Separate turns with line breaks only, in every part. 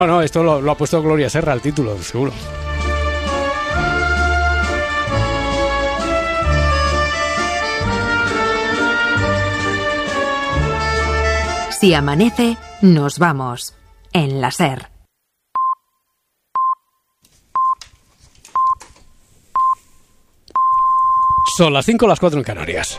No, esto lo ha puesto Gloria Serra al título, seguro.
Si amanece, nos vamos. En la SER.
Son las 5, las 4 en Canarias.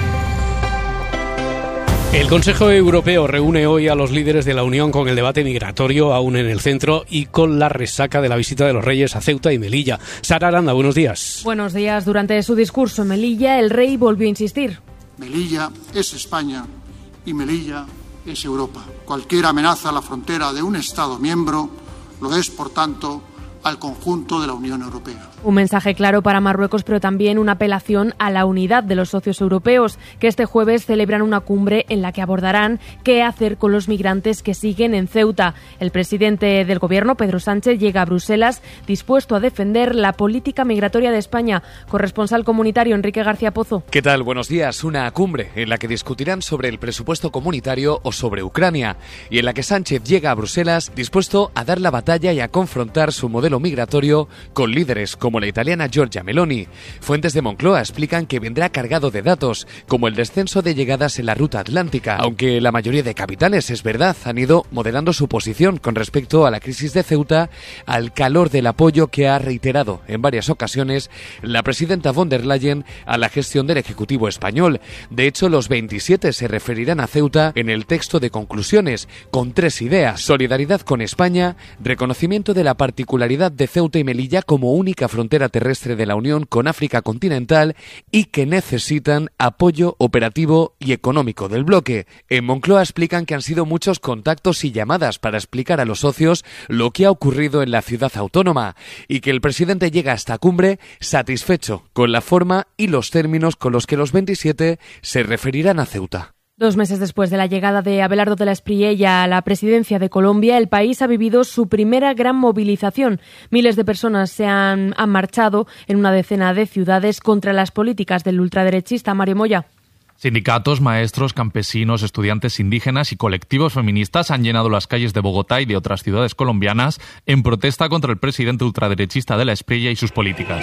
El Consejo Europeo reúne hoy a los líderes de la Unión con el debate migratorio aún en el centro y con la resaca de la visita de los Reyes a Ceuta y Melilla. Sara Aranda, buenos días.
Buenos días. Durante su discurso en Melilla, el rey volvió a insistir.
Melilla es España y Melilla es Europa. Cualquier amenaza a la frontera de un Estado miembro lo es, por tanto, al conjunto de la Unión Europea.
Un mensaje claro para Marruecos, pero también una apelación a la unidad de los socios europeos, que este jueves celebran una cumbre en la que abordarán qué hacer con los migrantes que siguen en Ceuta. El presidente del Gobierno, Pedro Sánchez, llega a Bruselas dispuesto a defender la política migratoria de España. Corresponsal comunitario Enrique García Pozo.
¿Qué tal? Buenos días. Una cumbre en la que discutirán sobre el presupuesto comunitario o sobre Ucrania, y en la que Sánchez llega a Bruselas dispuesto a dar la batalla y a confrontar su modelo migratorio con líderes como la italiana Giorgia Meloni. Fuentes de Moncloa explican que vendrá cargado de datos, como el descenso de llegadas en la ruta atlántica, aunque la mayoría de capitales, es verdad, han ido moderando su posición con respecto a la crisis de Ceuta, al calor del apoyo que ha reiterado en varias ocasiones la presidenta von der Leyen a la gestión del Ejecutivo español. De hecho, los 27 se referirán a Ceuta en el texto de conclusiones, con 3 ideas: solidaridad con España, reconocimiento de la particularidad de Ceuta y Melilla como única frontera terrestre de la Unión con África continental, y que necesitan apoyo operativo y económico del bloque. En Moncloa explican que han sido muchos contactos y llamadas para explicar a los socios lo que ha ocurrido en la ciudad autónoma, y que el presidente llega a esta cumbre satisfecho con la forma y los términos con los que los 27 se referirán a Ceuta.
2 meses después de la llegada de Abelardo de la Espriella a la presidencia de Colombia, el país ha vivido su primera gran movilización. Miles de personas se han marchado en una decena de ciudades contra las políticas del ultraderechista Mario Moya.
Sindicatos, maestros, campesinos, estudiantes indígenas y colectivos feministas han llenado las calles de Bogotá y de otras ciudades colombianas en protesta contra el presidente ultraderechista de la Espriella y sus políticas.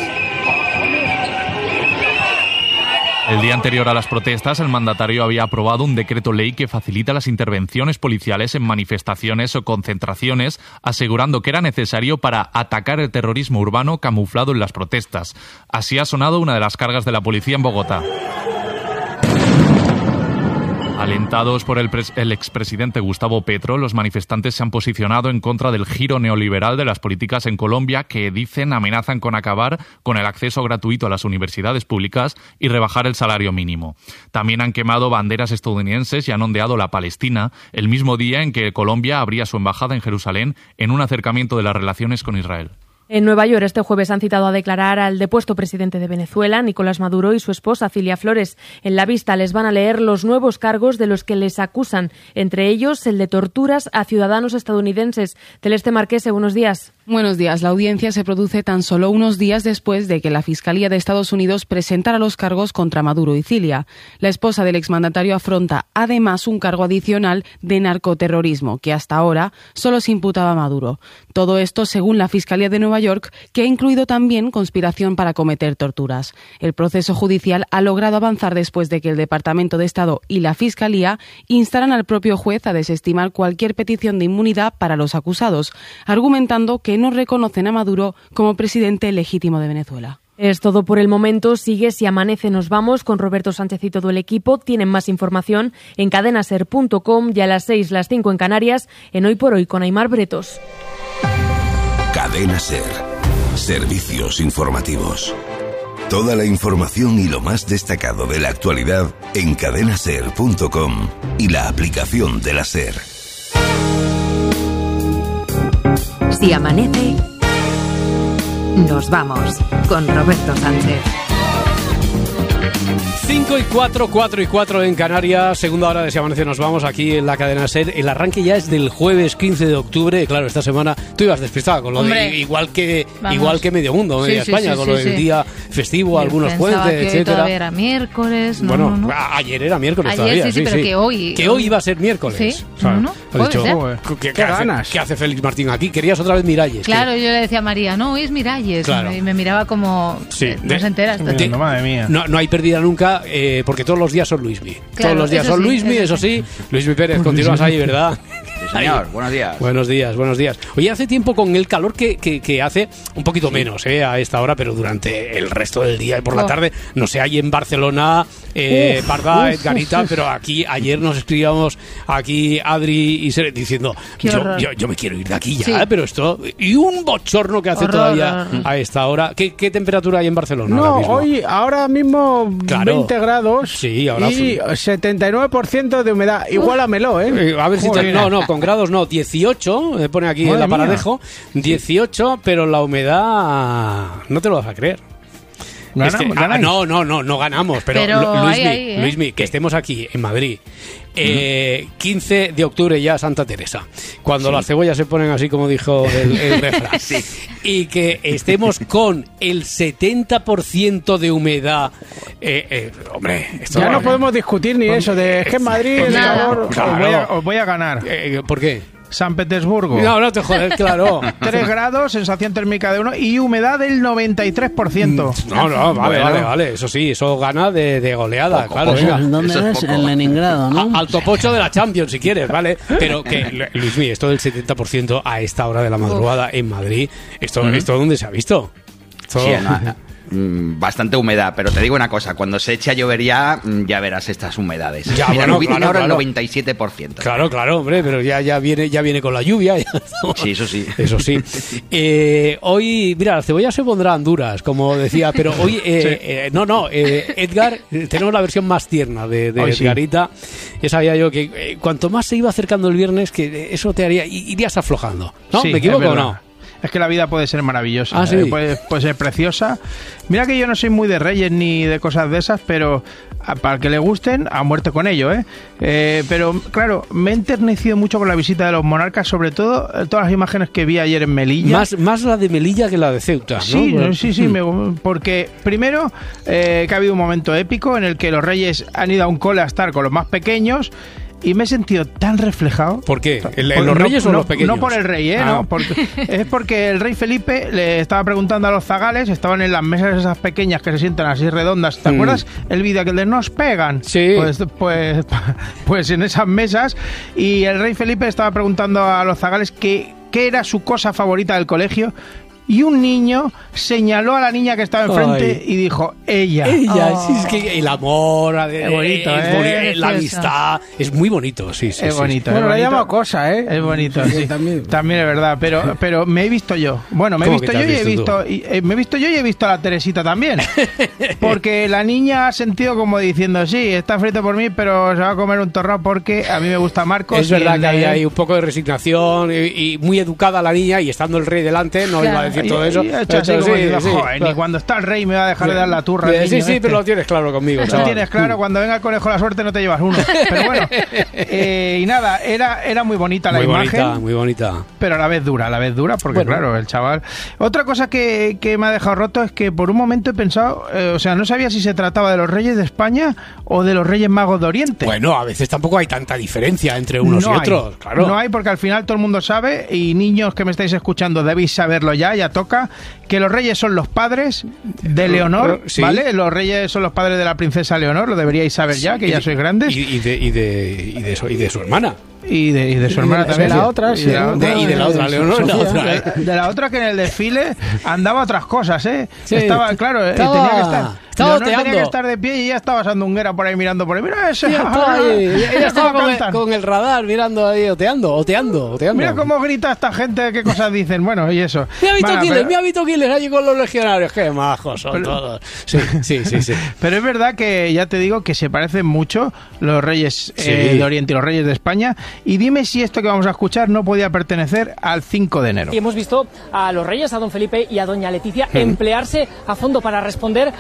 El día anterior a las protestas, el mandatario había aprobado un decreto ley que facilita las intervenciones policiales en manifestaciones o concentraciones, asegurando que era necesario para atacar el terrorismo urbano camuflado en las protestas. Así ha sonado una de las cargas de la policía en Bogotá. Alentados por el expresidente Gustavo Petro, los manifestantes se han posicionado en contra del giro neoliberal de las políticas en Colombia, que dicen amenazan con acabar con el acceso gratuito a las universidades públicas y rebajar el salario mínimo. También han quemado banderas estadounidenses y han ondeado la Palestina, el mismo día en que Colombia abría su embajada en Jerusalén en un acercamiento de las relaciones con Israel.
En Nueva York este jueves han citado a declarar al depuesto presidente de Venezuela, Nicolás Maduro, y su esposa, Cilia Flores. En la vista les van a leer los nuevos cargos de los que les acusan, entre ellos el de torturas a ciudadanos estadounidenses. Celeste Marquese, buenos días.
Buenos días. La audiencia se produce tan solo unos días después de que la Fiscalía de Estados Unidos presentara los cargos contra Maduro y Cilia. La esposa del exmandatario afronta además un cargo adicional de narcoterrorismo, que hasta ahora solo se imputaba a Maduro. Todo esto según la Fiscalía de Nueva York, que ha incluido también conspiración para cometer torturas. El proceso judicial ha logrado avanzar después de que el Departamento de Estado y la Fiscalía instaran al propio juez a desestimar cualquier petición de inmunidad para los acusados, argumentando que no reconocen a Maduro como presidente legítimo de Venezuela.
Es todo por el momento. Sigue Si Amanece Nos Vamos con Roberto Sánchez y todo el equipo. Tienen más información en cadenaser.com y a las 6, las 5 en Canarias, en Hoy por Hoy con Aimar Bretos.
Cadena Ser. Servicios informativos. Toda la información y lo más destacado de la actualidad en cadenaser.com y la aplicación de la Ser.
Si amanece, nos vamos con Roberto Sánchez.
5 y 4, 4 y 4 en Canarias, segunda hora de Si Amanece Nos Vamos aquí en la cadena SER. El arranque ya es del jueves 15 de octubre. Claro, esta semana tú ibas despistada con lo de igual que medio mundo, media España, con lo del día festivo, algunos puentes, etcétera.
Todavía era miércoles.
Bueno, ayer era miércoles todavía.
Sí, pero que hoy
iba a ser miércoles.
Sí,
o sea,
puede
dicho,
ser.
¿Qué hace Félix Martín aquí? Querías otra vez Miralles.
Claro, yo le decía a María, no, hoy es Miralles.
Claro.
Y me miraba como, no se entera.
Madre mía.
No hay pérdida nunca, porque todos los días son Luismi.
Claro,
todos los días son Luismi, eso sí. Luismi Pérez, continúas ahí, ¿verdad?
Sí, señor. Buenos días.
Buenos días. Oye, hace tiempo con el calor que hace, un poquito menos a esta hora, pero durante el resto del día y por la tarde, no sé, hay en Barcelona, Parda, Edgarita, pero aquí ayer nos escribíamos aquí Adri y Sere diciendo, yo me quiero ir de aquí ya, pero esto, y un bochorno que hace todavía a esta hora. ¿Qué temperatura hay en Barcelona?
Ahora mismo 20 grados
sí, ahora
y 79% de humedad. Igualamelo,
a ver si con grados no, 18, me pone aquí el aparadejo, 18, pero la humedad no te lo vas a creer. No ganamos, pero Luismi, que estemos aquí en Madrid, 15 de octubre ya Santa Teresa, cuando las cebollas se ponen así como dijo el refrán, y que estemos con el 70% de humedad, hombre, esto
ya no podemos discutir ni eso, es que en Madrid el calor os voy a ganar.
¿Por qué?
San Petersburgo.
No te jodes, claro.
3 grados, sensación térmica de 1 y humedad del 93%.
Vale. Eso sí, eso gana de goleada, claro.
¿Dónde es? En Leningrado, ¿no?
Al topocho de la Champions, si quieres, ¿vale? Pero que, Luismi, esto del 70% a esta hora de la madrugada en Madrid, ¿esto dónde se ha visto?
Bastante humedad, pero te digo una cosa, cuando se eche a llover ya verás estas humedades.
Mira,
ahora el 97%.
Claro, hombre, pero ya viene con la lluvia.
Sí, eso sí.
Hoy, mira, la cebolla se pondrán duras, como decía, pero hoy, Edgar, tenemos la versión más tierna de Edgarita. Ya sabía yo que cuanto más se iba acercando el viernes, que eso te irías aflojando, ¿no?
Sí,
¿me equivoco o no?
Es que la vida puede ser maravillosa,
¿sí?
Puede ser preciosa. Mira que yo no soy muy de Reyes ni de cosas de esas, pero para que le gusten, a muerte con ello, pero claro, me he enternecido mucho con la visita de los monarcas, sobre todo todas las imágenes que vi ayer en Melilla.
Más la de Melilla que la de Ceuta, ¿no?
Sí, porque primero que ha habido un momento épico en el que los reyes han ido a un cole a estar con los más pequeños. Y me he sentido tan reflejado.
¿Por qué? ¿En los reyes o los pequeños?
No por el rey, no. Es porque el rey Felipe le estaba preguntando a los zagales, estaban en las mesas esas pequeñas que se sientan así redondas. ¿Te acuerdas el vídeo que de nos pegan?
Sí.
Pues en esas mesas. Y el rey Felipe estaba preguntando a los zagales qué era su cosa favorita del colegio. Y un niño señaló a la niña que estaba enfrente y dijo, ella.
Sí, es que el amor,
es bonito,
la amistad, es muy bonito, sí.
Es bonito.
Bueno, la llamo cosa,
Es bonito, sí. También es verdad, pero me he visto yo. Bueno, me he visto yo y he visto a la Teresita también. Porque la niña ha sentido como diciendo, sí, está frito por mí, pero se va a comer un torrado porque a mí me gusta Marcos.
Es verdad que hay un poco de resignación y muy educada la niña, y estando el rey delante no iba a decir todo eso.
Ni cuando está el rey me va a dejar de dar la turra.
Pero lo tienes claro conmigo.
Lo tienes claro, cuando venga el conejo la suerte no te llevas uno. Pero bueno, y nada, era muy bonita la imagen.
Muy bonita.
Pero a la vez dura, porque claro, el chaval... Otra cosa que me ha dejado roto es que por un momento he pensado, no sabía si se trataba de los reyes de España o de los reyes magos de Oriente.
Bueno, a veces tampoco hay tanta diferencia entre unos y otros, claro.
No hay, porque al final todo el mundo sabe, y niños que me estáis escuchando debéis saberlo ya toca, que los reyes son los padres de Leonor, ¿vale? Los reyes son los padres de la princesa Leonor, lo deberíais saber ya, que ya sois grandes.
Y de su hermana.
Y de su hermana también.
De la otra, sí.
Y de la otra, Leonor.
De la otra, que en el desfile andaba otras cosas,
Sí.
Estaba, claro, tenía que estar de pie y ella estaba sandunguera por ahí mirando por ahí. Mira eso.
Ella estaba con el radar mirando ahí, oteando.
Mira cómo grita esta gente, qué cosas dicen. Bueno, y eso.
Me ha visto Quiles allí con los legionarios. Qué majos son todos. Sí.
Pero es verdad que ya te digo que se parecen mucho los reyes de Oriente y los reyes de España. Y dime si esto que vamos a escuchar no podía pertenecer al 5 de enero.
Y hemos visto a los reyes, a don Felipe y a doña Leticia, emplearse a fondo para responder a cada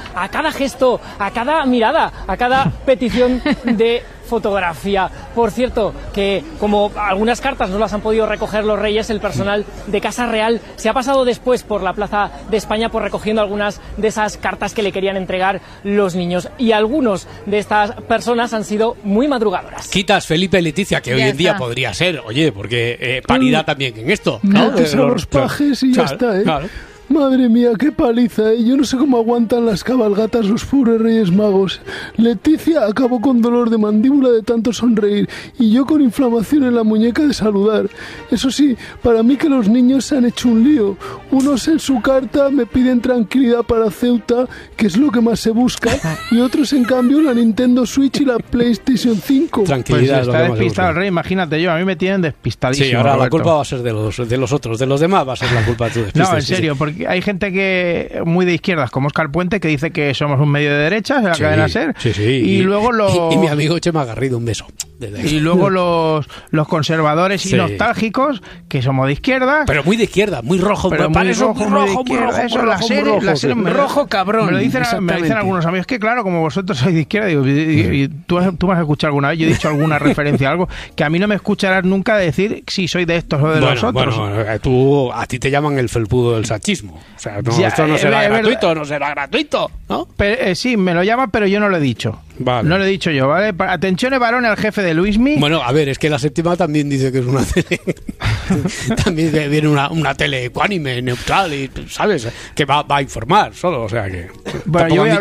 cada gesto, a cada mirada, a cada petición de fotografía. Por cierto, que como algunas cartas no las han podido recoger los reyes, el personal de Casa Real se ha pasado después por la Plaza de España recogiendo algunas de esas cartas que le querían entregar los niños. Y algunos de estas personas han sido muy madrugadoras.
Quitas Felipe y Leticia, que ya hoy en día podría ser, oye, porque paridad también en esto, ¿no?
Metes a los pajes y ya está, ¿eh? Claro. Madre mía, qué paliza, ¿eh? Yo no sé cómo aguantan las cabalgatas los pobres Reyes Magos. Leticia acabó con dolor de mandíbula de tanto sonreír y yo con inflamación en la muñeca de saludar. Eso sí, para mí que los niños se han hecho un lío. Unos en su carta me piden tranquilidad para Ceuta, que es lo que más se busca, y otros en cambio la Nintendo Switch y la PlayStation 5.
Tranquilidad. Pues está despistado el rey, imagínate yo, a mí me tienen despistadísimo.
Sí, ahora
Roberto.
La culpa va a ser de los otros, de los demás va a ser la culpa de tu despiste.
No, en serio, porque hay gente que muy de izquierdas, como Óscar Puente, que dice que somos un medio de derechas en la cadena SER.
Sí, sí.
Y luego
y mi amigo Chema Garrido, un beso.
Y luego los conservadores y nostálgicos, que somos de izquierda.
Pero muy de izquierda, muy rojo.
Pero muy rojo. Eso, la SER,
rojo cabrón.
Me lo dicen algunos amigos, que claro, como vosotros sois de izquierda, digo, y tú me has escuchado alguna vez, yo he dicho alguna referencia a algo, que a mí no me escucharás nunca decir si soy de estos o de los otros.
Bueno, a ti te llaman el felpudo del sachismo. O sea, esto no será gratuito, ¿no?
Pero, sí, me lo llama, pero yo no lo he dicho.
Vale.
No lo he dicho yo, ¿vale? Atención, varón, el jefe de Luismi.
Bueno, a ver, es que la séptima también dice que es una tele. También viene una tele ecuánime, neutral, y ¿sabes? Que va a informar solo, o sea que.
Bueno, yo voy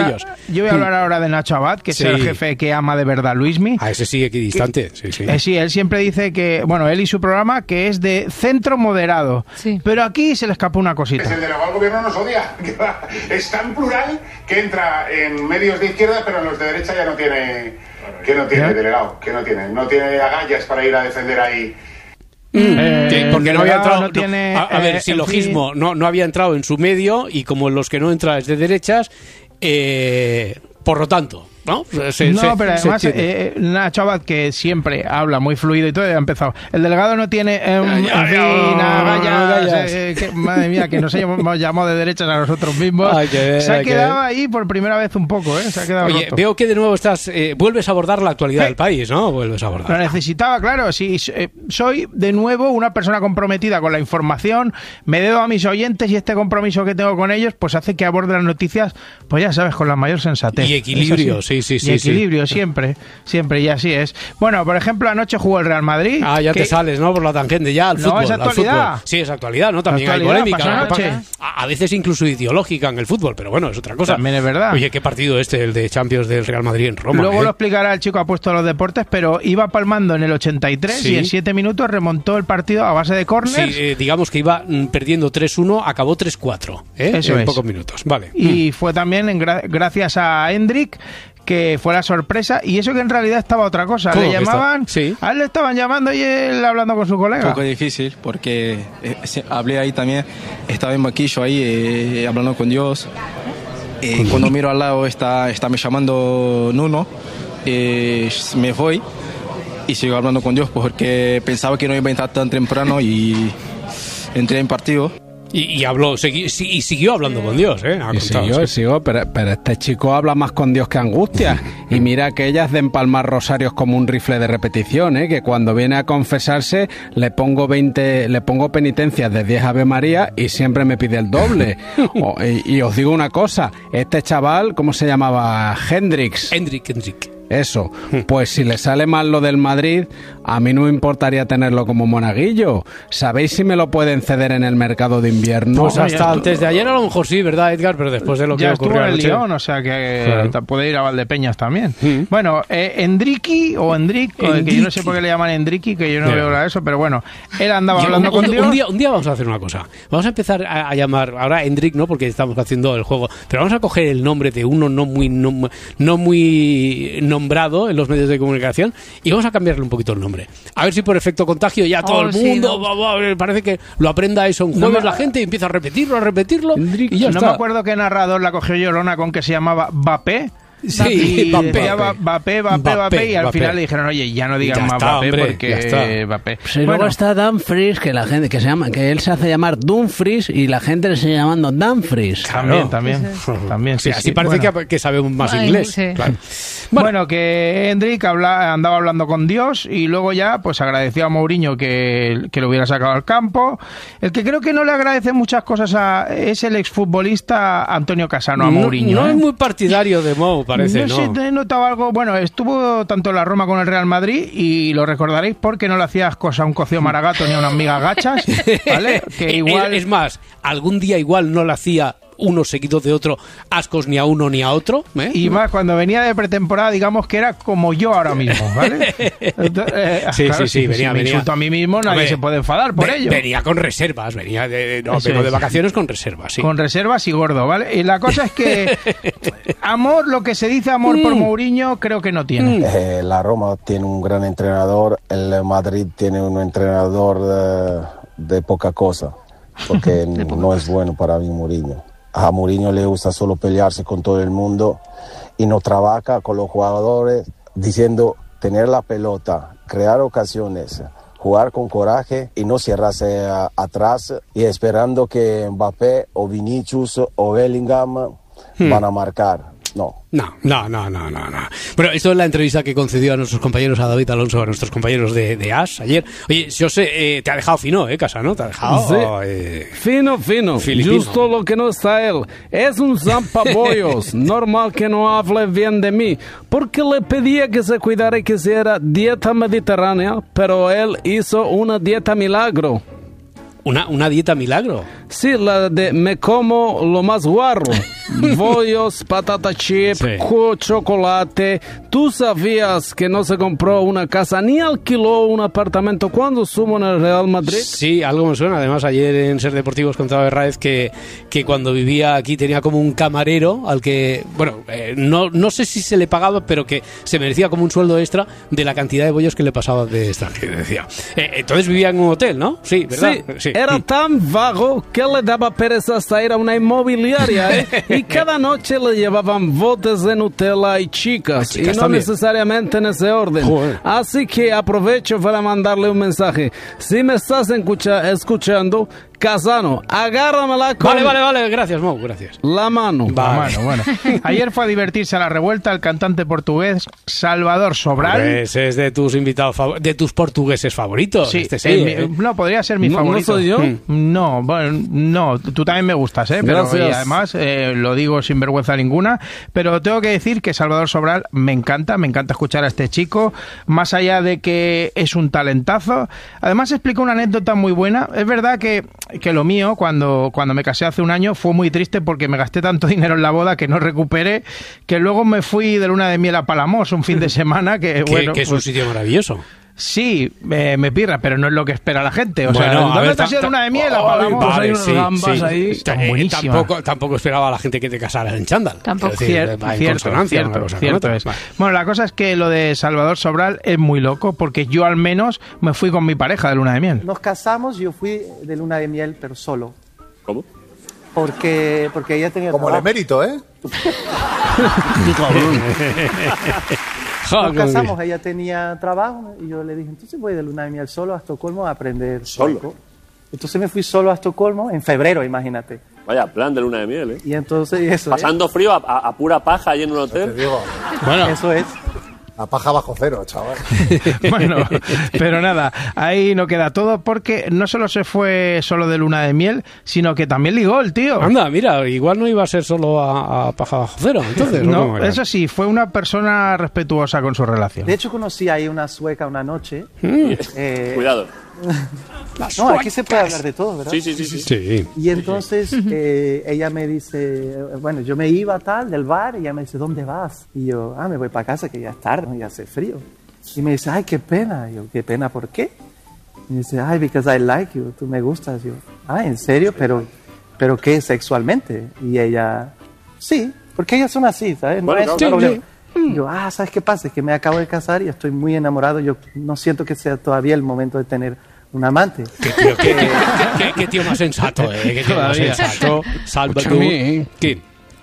a hablar ahora de Nacho Abad, que es el jefe que ama de verdad Luismi.
A ese sí equidistante,
sí, él siempre dice que, bueno, él y su programa, que es de centro moderado. Sí. Pero aquí se le escapó una cosita.
El delegado del gobierno nos odia. Es tan plural que entra en medios de izquierda, pero en los de derecha ya no tiene. Que no tiene delegado, que no tiene agallas para ir a defender ahí.
Porque no había entrado. A ver, silogismo, no había entrado en su medio, y como los que no entran es de derechas, por lo tanto. ¿No?
Pero además Nacho Abad, que siempre habla muy fluido y todo, ha empezado. El delegado no tiene madre mía, que nos hemos llamado de derechas a nosotros mismos. Se ha quedado ahí por primera vez un poco, se ha quedado roto.
Veo que de nuevo vuelves a abordar la actualidad del país, ¿no? Vuelves a abordar.
Lo necesitaba, claro. Sí, soy de nuevo una persona comprometida con la información, me debo a mis oyentes, y este compromiso que tengo con ellos pues hace que aborde las noticias, pues ya sabes, con la mayor sensatez
y equilibrio. Sí,
equilibrio, siempre, y así es. Bueno, por ejemplo, anoche jugó el Real Madrid.
Te sales, ¿no? Por la tangente ya al fútbol.
No, es actualidad.
Sí, es actualidad, ¿no? También hay polémica. A veces incluso ideológica en el fútbol, pero bueno, es otra cosa.
También es verdad.
Oye, ¿qué partido el de Champions del Real Madrid en Roma?
Luego lo explicará el chico apuesto a los deportes, pero iba palmando en el 83 y en 7 minutos remontó el partido a base de córners.
Sí, digamos que iba perdiendo 3-1, acabó 3-4,
Eso
en pocos minutos. Vale.
Y fue también gracias a Hendrik, que fue la sorpresa, y eso que en realidad estaba otra cosa. Le llamaban, a él le estaban llamando y él hablando con su colega.
Un poco difícil, porque hablé ahí también, estaba en banquillo ahí hablando con Dios. Cuando miro al lado está me llamando Nuno, me voy y sigo hablando con Dios porque pensaba que no iba a entrar tan temprano y entré en partido.
Y habló, y siguió hablando con Dios,
Siguió, pero este chico habla más con Dios que angustia. Y mira que ellas de empalmar rosarios como un rifle de repetición, que cuando viene a confesarse le pongo penitencias de 10 Ave María y siempre me pide el doble. Y os digo una cosa, este chaval, ¿cómo se llamaba? Hendrik. Eso, pues si le sale mal lo del Madrid, a mí no me importaría tenerlo como monaguillo. ¿Sabéis si me lo pueden ceder en el mercado de invierno?
Pues hasta antes de ayer a lo mejor sí, ¿verdad, Edgar? Pero después de lo que ocurrió
en el Lyon, o sea que puede ir a Valdepeñas también. Bueno, Endriki, que yo no sé por qué le llaman Endriki, que yo no veo nada de eso, pero bueno, él andaba hablando con Dios.
Un día vamos a hacer una cosa. Vamos a empezar a llamar, ahora Endrik no, porque estamos haciendo el juego, pero vamos a coger el nombre de uno no muy nombrado en los medios de comunicación y vamos a cambiarle un poquito el nombre. A ver si por efecto contagio ya todo el mundo parece que lo aprenda eso un jueves la gente y empieza a repetirlo y ya está.
No me acuerdo qué narrador la cogió Llorona con que se llamaba Mbappé.
Sí,
Mbappé, y al final le dijeron, oye, ya no digan más Mbappé porque Mbappé.
Pues luego está Dumfries, que la gente que él se hace llamar Dumfries y la gente le sigue llamando Dumfries.
También. Sí,
así parece que sabe más inglés.
Sí.
Claro. Bueno, que Hendrik andaba hablando con Dios y luego ya pues agradeció a Mourinho que lo hubiera sacado al campo. El que creo que no le agradece muchas cosas es el exfutbolista Antonio Cassano a Mourinho.
No es muy partidario de Mou, parece, ¿no?
Sí, he notado algo. Bueno, estuvo tanto en la Roma con el Real Madrid y lo recordaréis porque no le hacías cosa a un cocido maragato ni a unas migas gachas, ¿vale? Que igual...
Es más, algún día igual no le hacía uno seguido de otro ascos ni a uno ni a otro, ¿eh?
Y más cuando venía de pretemporada, digamos que era como yo ahora mismo, ¿vale?
Sí, venía.
Si me insulto a mí mismo, nadie se puede enfadar por ello.
Venía con reservas, vengo de vacaciones con reservas, sí.
Con reservas y gordo, ¿vale? Y la cosa es que amor, lo que se dice amor por Mourinho, creo que no tiene.
La Roma tiene un gran entrenador, el Madrid tiene un entrenador de poca cosa, porque no es bueno para mí Mourinho. A Mourinho le gusta solo pelearse con todo el mundo y no trabaja con los jugadores diciendo tener la pelota, crear ocasiones, jugar con coraje y no cerrarse atrás y esperando que Mbappé o Vinicius o Bellingham van a marcar. No.
Bueno, esto es la entrevista que concedió a nuestros compañeros, a David Alonso, a nuestros compañeros de AS ayer. Oye, yo sé, te ha dejado fino, Cassano, te ha dejado...
Fino.
Filipino.
Justo lo que no está él. Es un zampabollos. Normal que no hable bien de mí. Porque le pedía que se cuidara y que hiciera dieta mediterránea, pero él hizo una dieta milagro.
¿Una dieta milagro?
Sí, la de me como lo más guarro. Bollos, patata chip, chocolate. ¿Tú sabías que no se compró una casa ni alquiló un apartamento cuando sumo en el Real Madrid?
Sí, algo me suena. Además, ayer en Ser Deportivos contaba Herráez que cuando vivía aquí tenía como un camarero al que, bueno, no sé si se le pagaba, pero que se merecía como un sueldo extra de la cantidad de bollos que le pasaba de extranjero, decía. Entonces vivía en un hotel, ¿no? Sí, ¿verdad?
Sí. Era tan vago que le daba pereza hasta ir a una inmobiliaria, y cada noche le llevaban botes de Nutella y chicas y no también. Necesariamente en ese orden. Joder. Así que aprovecho para mandarle un mensaje. Si me estás escuchando, Cassano, agárramela con...
Vale, gracias, Mo, gracias.
La mano.
Bueno. Ayer fue a divertirse a la revuelta el cantante portugués Salvador Sobral.
Pues es de tus invitados, de tus portugueses favoritos.
Sí, no, podría ser mi favorito.
¿No soy yo?
No, tú también me gustas, pero y además lo digo sin vergüenza ninguna, pero tengo que decir que Salvador Sobral me encanta escuchar a este chico, más allá de que es un talentazo. Además explicó una anécdota muy buena. Es verdad que lo mío, cuando me casé hace un año, fue muy triste porque me gasté tanto dinero en la boda que no recuperé, que luego me fui de luna de miel a Palamos un fin de semana, que
es un sitio maravilloso.
Sí, me pirra, pero no es lo que espera la gente. O sea, ¿dónde te has ido de luna de miel a Palamos?
Vale,
hay unas gambas ahí. Están buenísimas.
Tampoco esperaba la gente que te casaras en chándal.
Tampoco.
Cierto es. Bueno, la cosa es que lo de Salvador Sobral es muy loco, porque yo al menos me fui con mi pareja de luna de miel.
Nos casamos, yo fui de luna de miel, pero solo.
¿Cómo?
Porque ella tenía
como el emérito, ¿eh?
Nos casamos, ella tenía trabajo y yo le dije, entonces voy de luna de miel solo a Estocolmo a aprender sueco. Entonces me fui solo a Estocolmo en febrero, imagínate.
Vaya, plan de luna de miel, ¿eh?
Y entonces eso.
Pasando frío a pura paja ahí en un hotel.
Te digo. Bueno, eso es.
La paja bajo cero, chaval.
Bueno, pero nada, ahí no queda todo, porque no solo se fue solo de luna de miel, sino que también ligó el tío.
Anda, mira, igual no iba a ser solo a paja bajo cero, entonces.
No, eso sí, fue una persona respetuosa con su relación.
De hecho, conocí ahí una sueca una noche.
Cuidado.
No, aquí se puede hablar de todo, ¿verdad?
Sí.
Y entonces ella me dice, bueno, yo me iba del bar, y ella me dice, ¿dónde vas? Y yo, me voy para casa, que ya es tarde, ya hace frío. Y me dice, ay, qué pena. Y yo, ¿qué pena? ¿Por qué? Y me dice, ay, because I like you, tú me gustas. Y yo, ¿en serio? ¿Pero qué, sexualmente? Y ella, sí, porque ellas son así, ¿sabes? No es un problema. Y yo, ¿sabes qué pasa? Es que me acabo de casar y estoy muy enamorado. Yo no siento que sea todavía el momento de tener un amante.
Qué tío más sensato, Qué tío más sensato. Salva tú.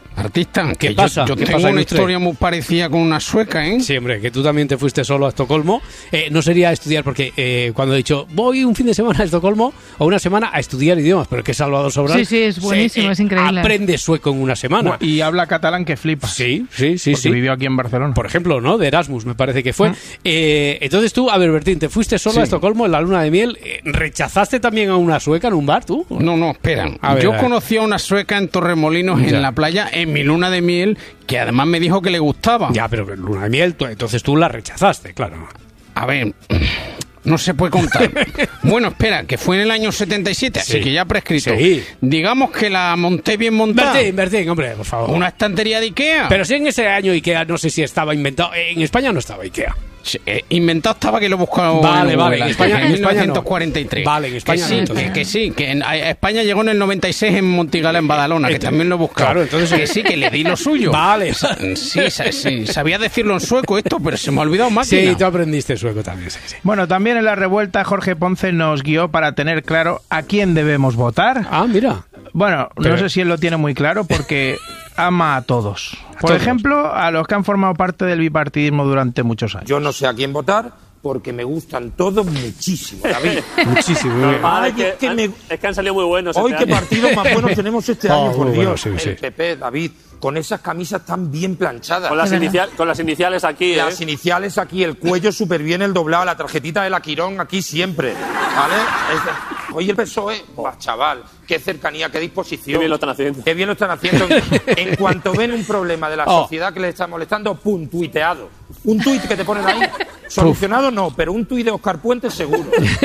Artista,
¿qué pasa?
Yo tengo una historia muy parecida con una sueca, ¿eh?
Sí, hombre, que tú también te fuiste solo a Estocolmo. No sería estudiar, porque cuando he dicho voy un fin de semana a Estocolmo o una semana a estudiar idiomas, pero que Salvador Sobral...
Sí, es buenísimo, es increíble.
Aprende sueco en una semana.
Y habla catalán que flipa.
Sí.
Porque vivió aquí en Barcelona.
Por ejemplo, ¿no? De Erasmus, me parece que fue. Entonces tú, a ver, Bertín, te fuiste solo a Estocolmo en la luna de miel. ¿Rechazaste también a una sueca en un bar, tú?
No, espera. Yo conocí a una sueca en Torremolinos, en la playa, en mi luna de miel, que además me dijo que le gustaba.
Ya, pero luna de miel, entonces tú la rechazaste, claro.
A ver, no se puede contar. Bueno, espera, que fue en el año 77, así que ya prescrito. Sí. Digamos que la monté bien montada.
Bertín, hombre, por favor.
Una estantería de Ikea.
Pero si en ese año Ikea no sé si estaba inventado. En España no estaba Ikea.
Inventado estaba, que lo buscaba.
Vale, en España,
en 1943.
No. Vale, en España
que en España llegó en el 96 en Montigala, en Badalona, que también lo buscaba.
Claro, entonces
que le di lo suyo.
Vale.
Sí, sabía decirlo en sueco esto, pero se me ha olvidado máquina.
Sí, tú aprendiste sueco también. Sí.
Bueno, también en la revuelta Jorge Ponce nos guió para tener claro a quién debemos votar.
Ah, mira.
Bueno, no sé si él lo tiene muy claro porque ama a todos. Por ejemplo, a los que han formado parte del bipartidismo durante muchos años.
Yo no sé a quién votar porque me gustan todos muchísimo, David.
Muchísimo.
Es que han salido muy buenos.
Hoy qué partidos más buenos tenemos este año, por Dios.
Bueno,
el PP, David, con esas camisas tan bien planchadas.
Con las iniciales aquí,
Las iniciales aquí, el cuello súper bien, el doblado, la tarjetita de la Quirón aquí siempre, ¿vale? Hoy el PSOE, chaval, qué cercanía, qué disposición.
Qué bien lo están haciendo.
Qué bien lo están haciendo. En cuanto ven un problema de la sociedad que les está molestando, ¡pum!, tuiteado. Un tuit que te ponen ahí, solucionado no, pero un tuit de Óscar Puente seguro.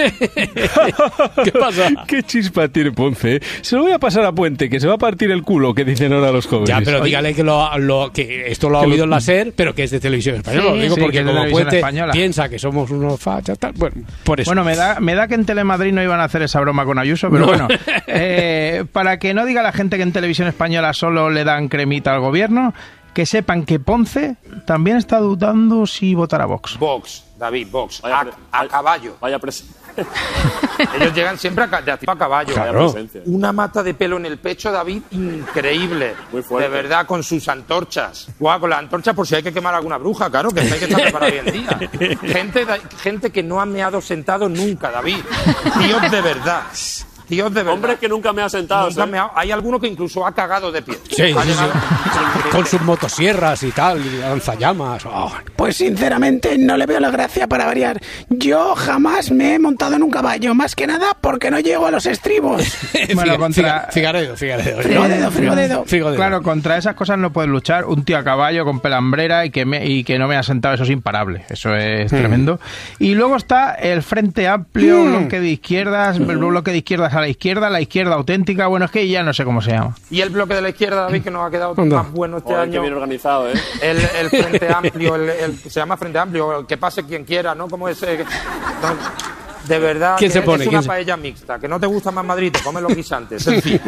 ¿Qué pasa?
Qué chispa tiene Ponce. Se lo voy a pasar a Puente, que se va a partir el culo, que dicen ahora los jóvenes.
Ya, pero dígale que esto lo ha oído en la SER, pero que es de Televisión Española. Lo digo porque como Puente piensa que somos unos fachas, tal. Bueno, por eso.
Bueno, me da que en Telemadrid no iban a hacer esa broma con Ayuso, pero bueno. Para que no diga la gente que en Televisión Española solo le dan cremita al gobierno, que sepan que Ponce también está dudando si votar a Vox.
Vox, David, Vox. A caballo.
Vaya presencia.
Ellos llegan siempre a caballo.
Claro.
Una mata de pelo en el pecho, David, increíble.
Muy fuerte.
De verdad, con sus antorchas. Con las antorchas por si hay que quemar alguna bruja, claro, que hay que estar preparado hoy en día. Gente que no ha meado sentado nunca, David. Tíos de verdad. Dios, de verdad.
Hombres que nunca me ha sentado.
Hay alguno que incluso ha cagado de pie.
Sí. Con sus motosierras y tal, y lanzallamas.
Pues sinceramente no le veo la gracia para variar. Yo jamás me he montado en un caballo, más que nada porque no llego a los estribos.
Bueno, contra...
Figaredo.
Frigodedo.
Claro, contra esas cosas no puedes luchar. Un tío a caballo con pelambrera y que no me ha sentado, eso es imparable. Eso es tremendo. Y luego está el Frente Amplio, bloque de izquierdas, a la izquierda auténtica, bueno, es que ya no sé cómo se llama.
Y el bloque de la izquierda, David, que nos ha quedado más bueno este año.
Qué bien organizado, ¿eh?
El Frente Amplio, se llama Frente Amplio, el que pase quien quiera, ¿no? Como ese... De verdad,
¿quién se pone?
Es una paella mixta. Que no te gusta más Madrid, te comes los guisantes. En fin,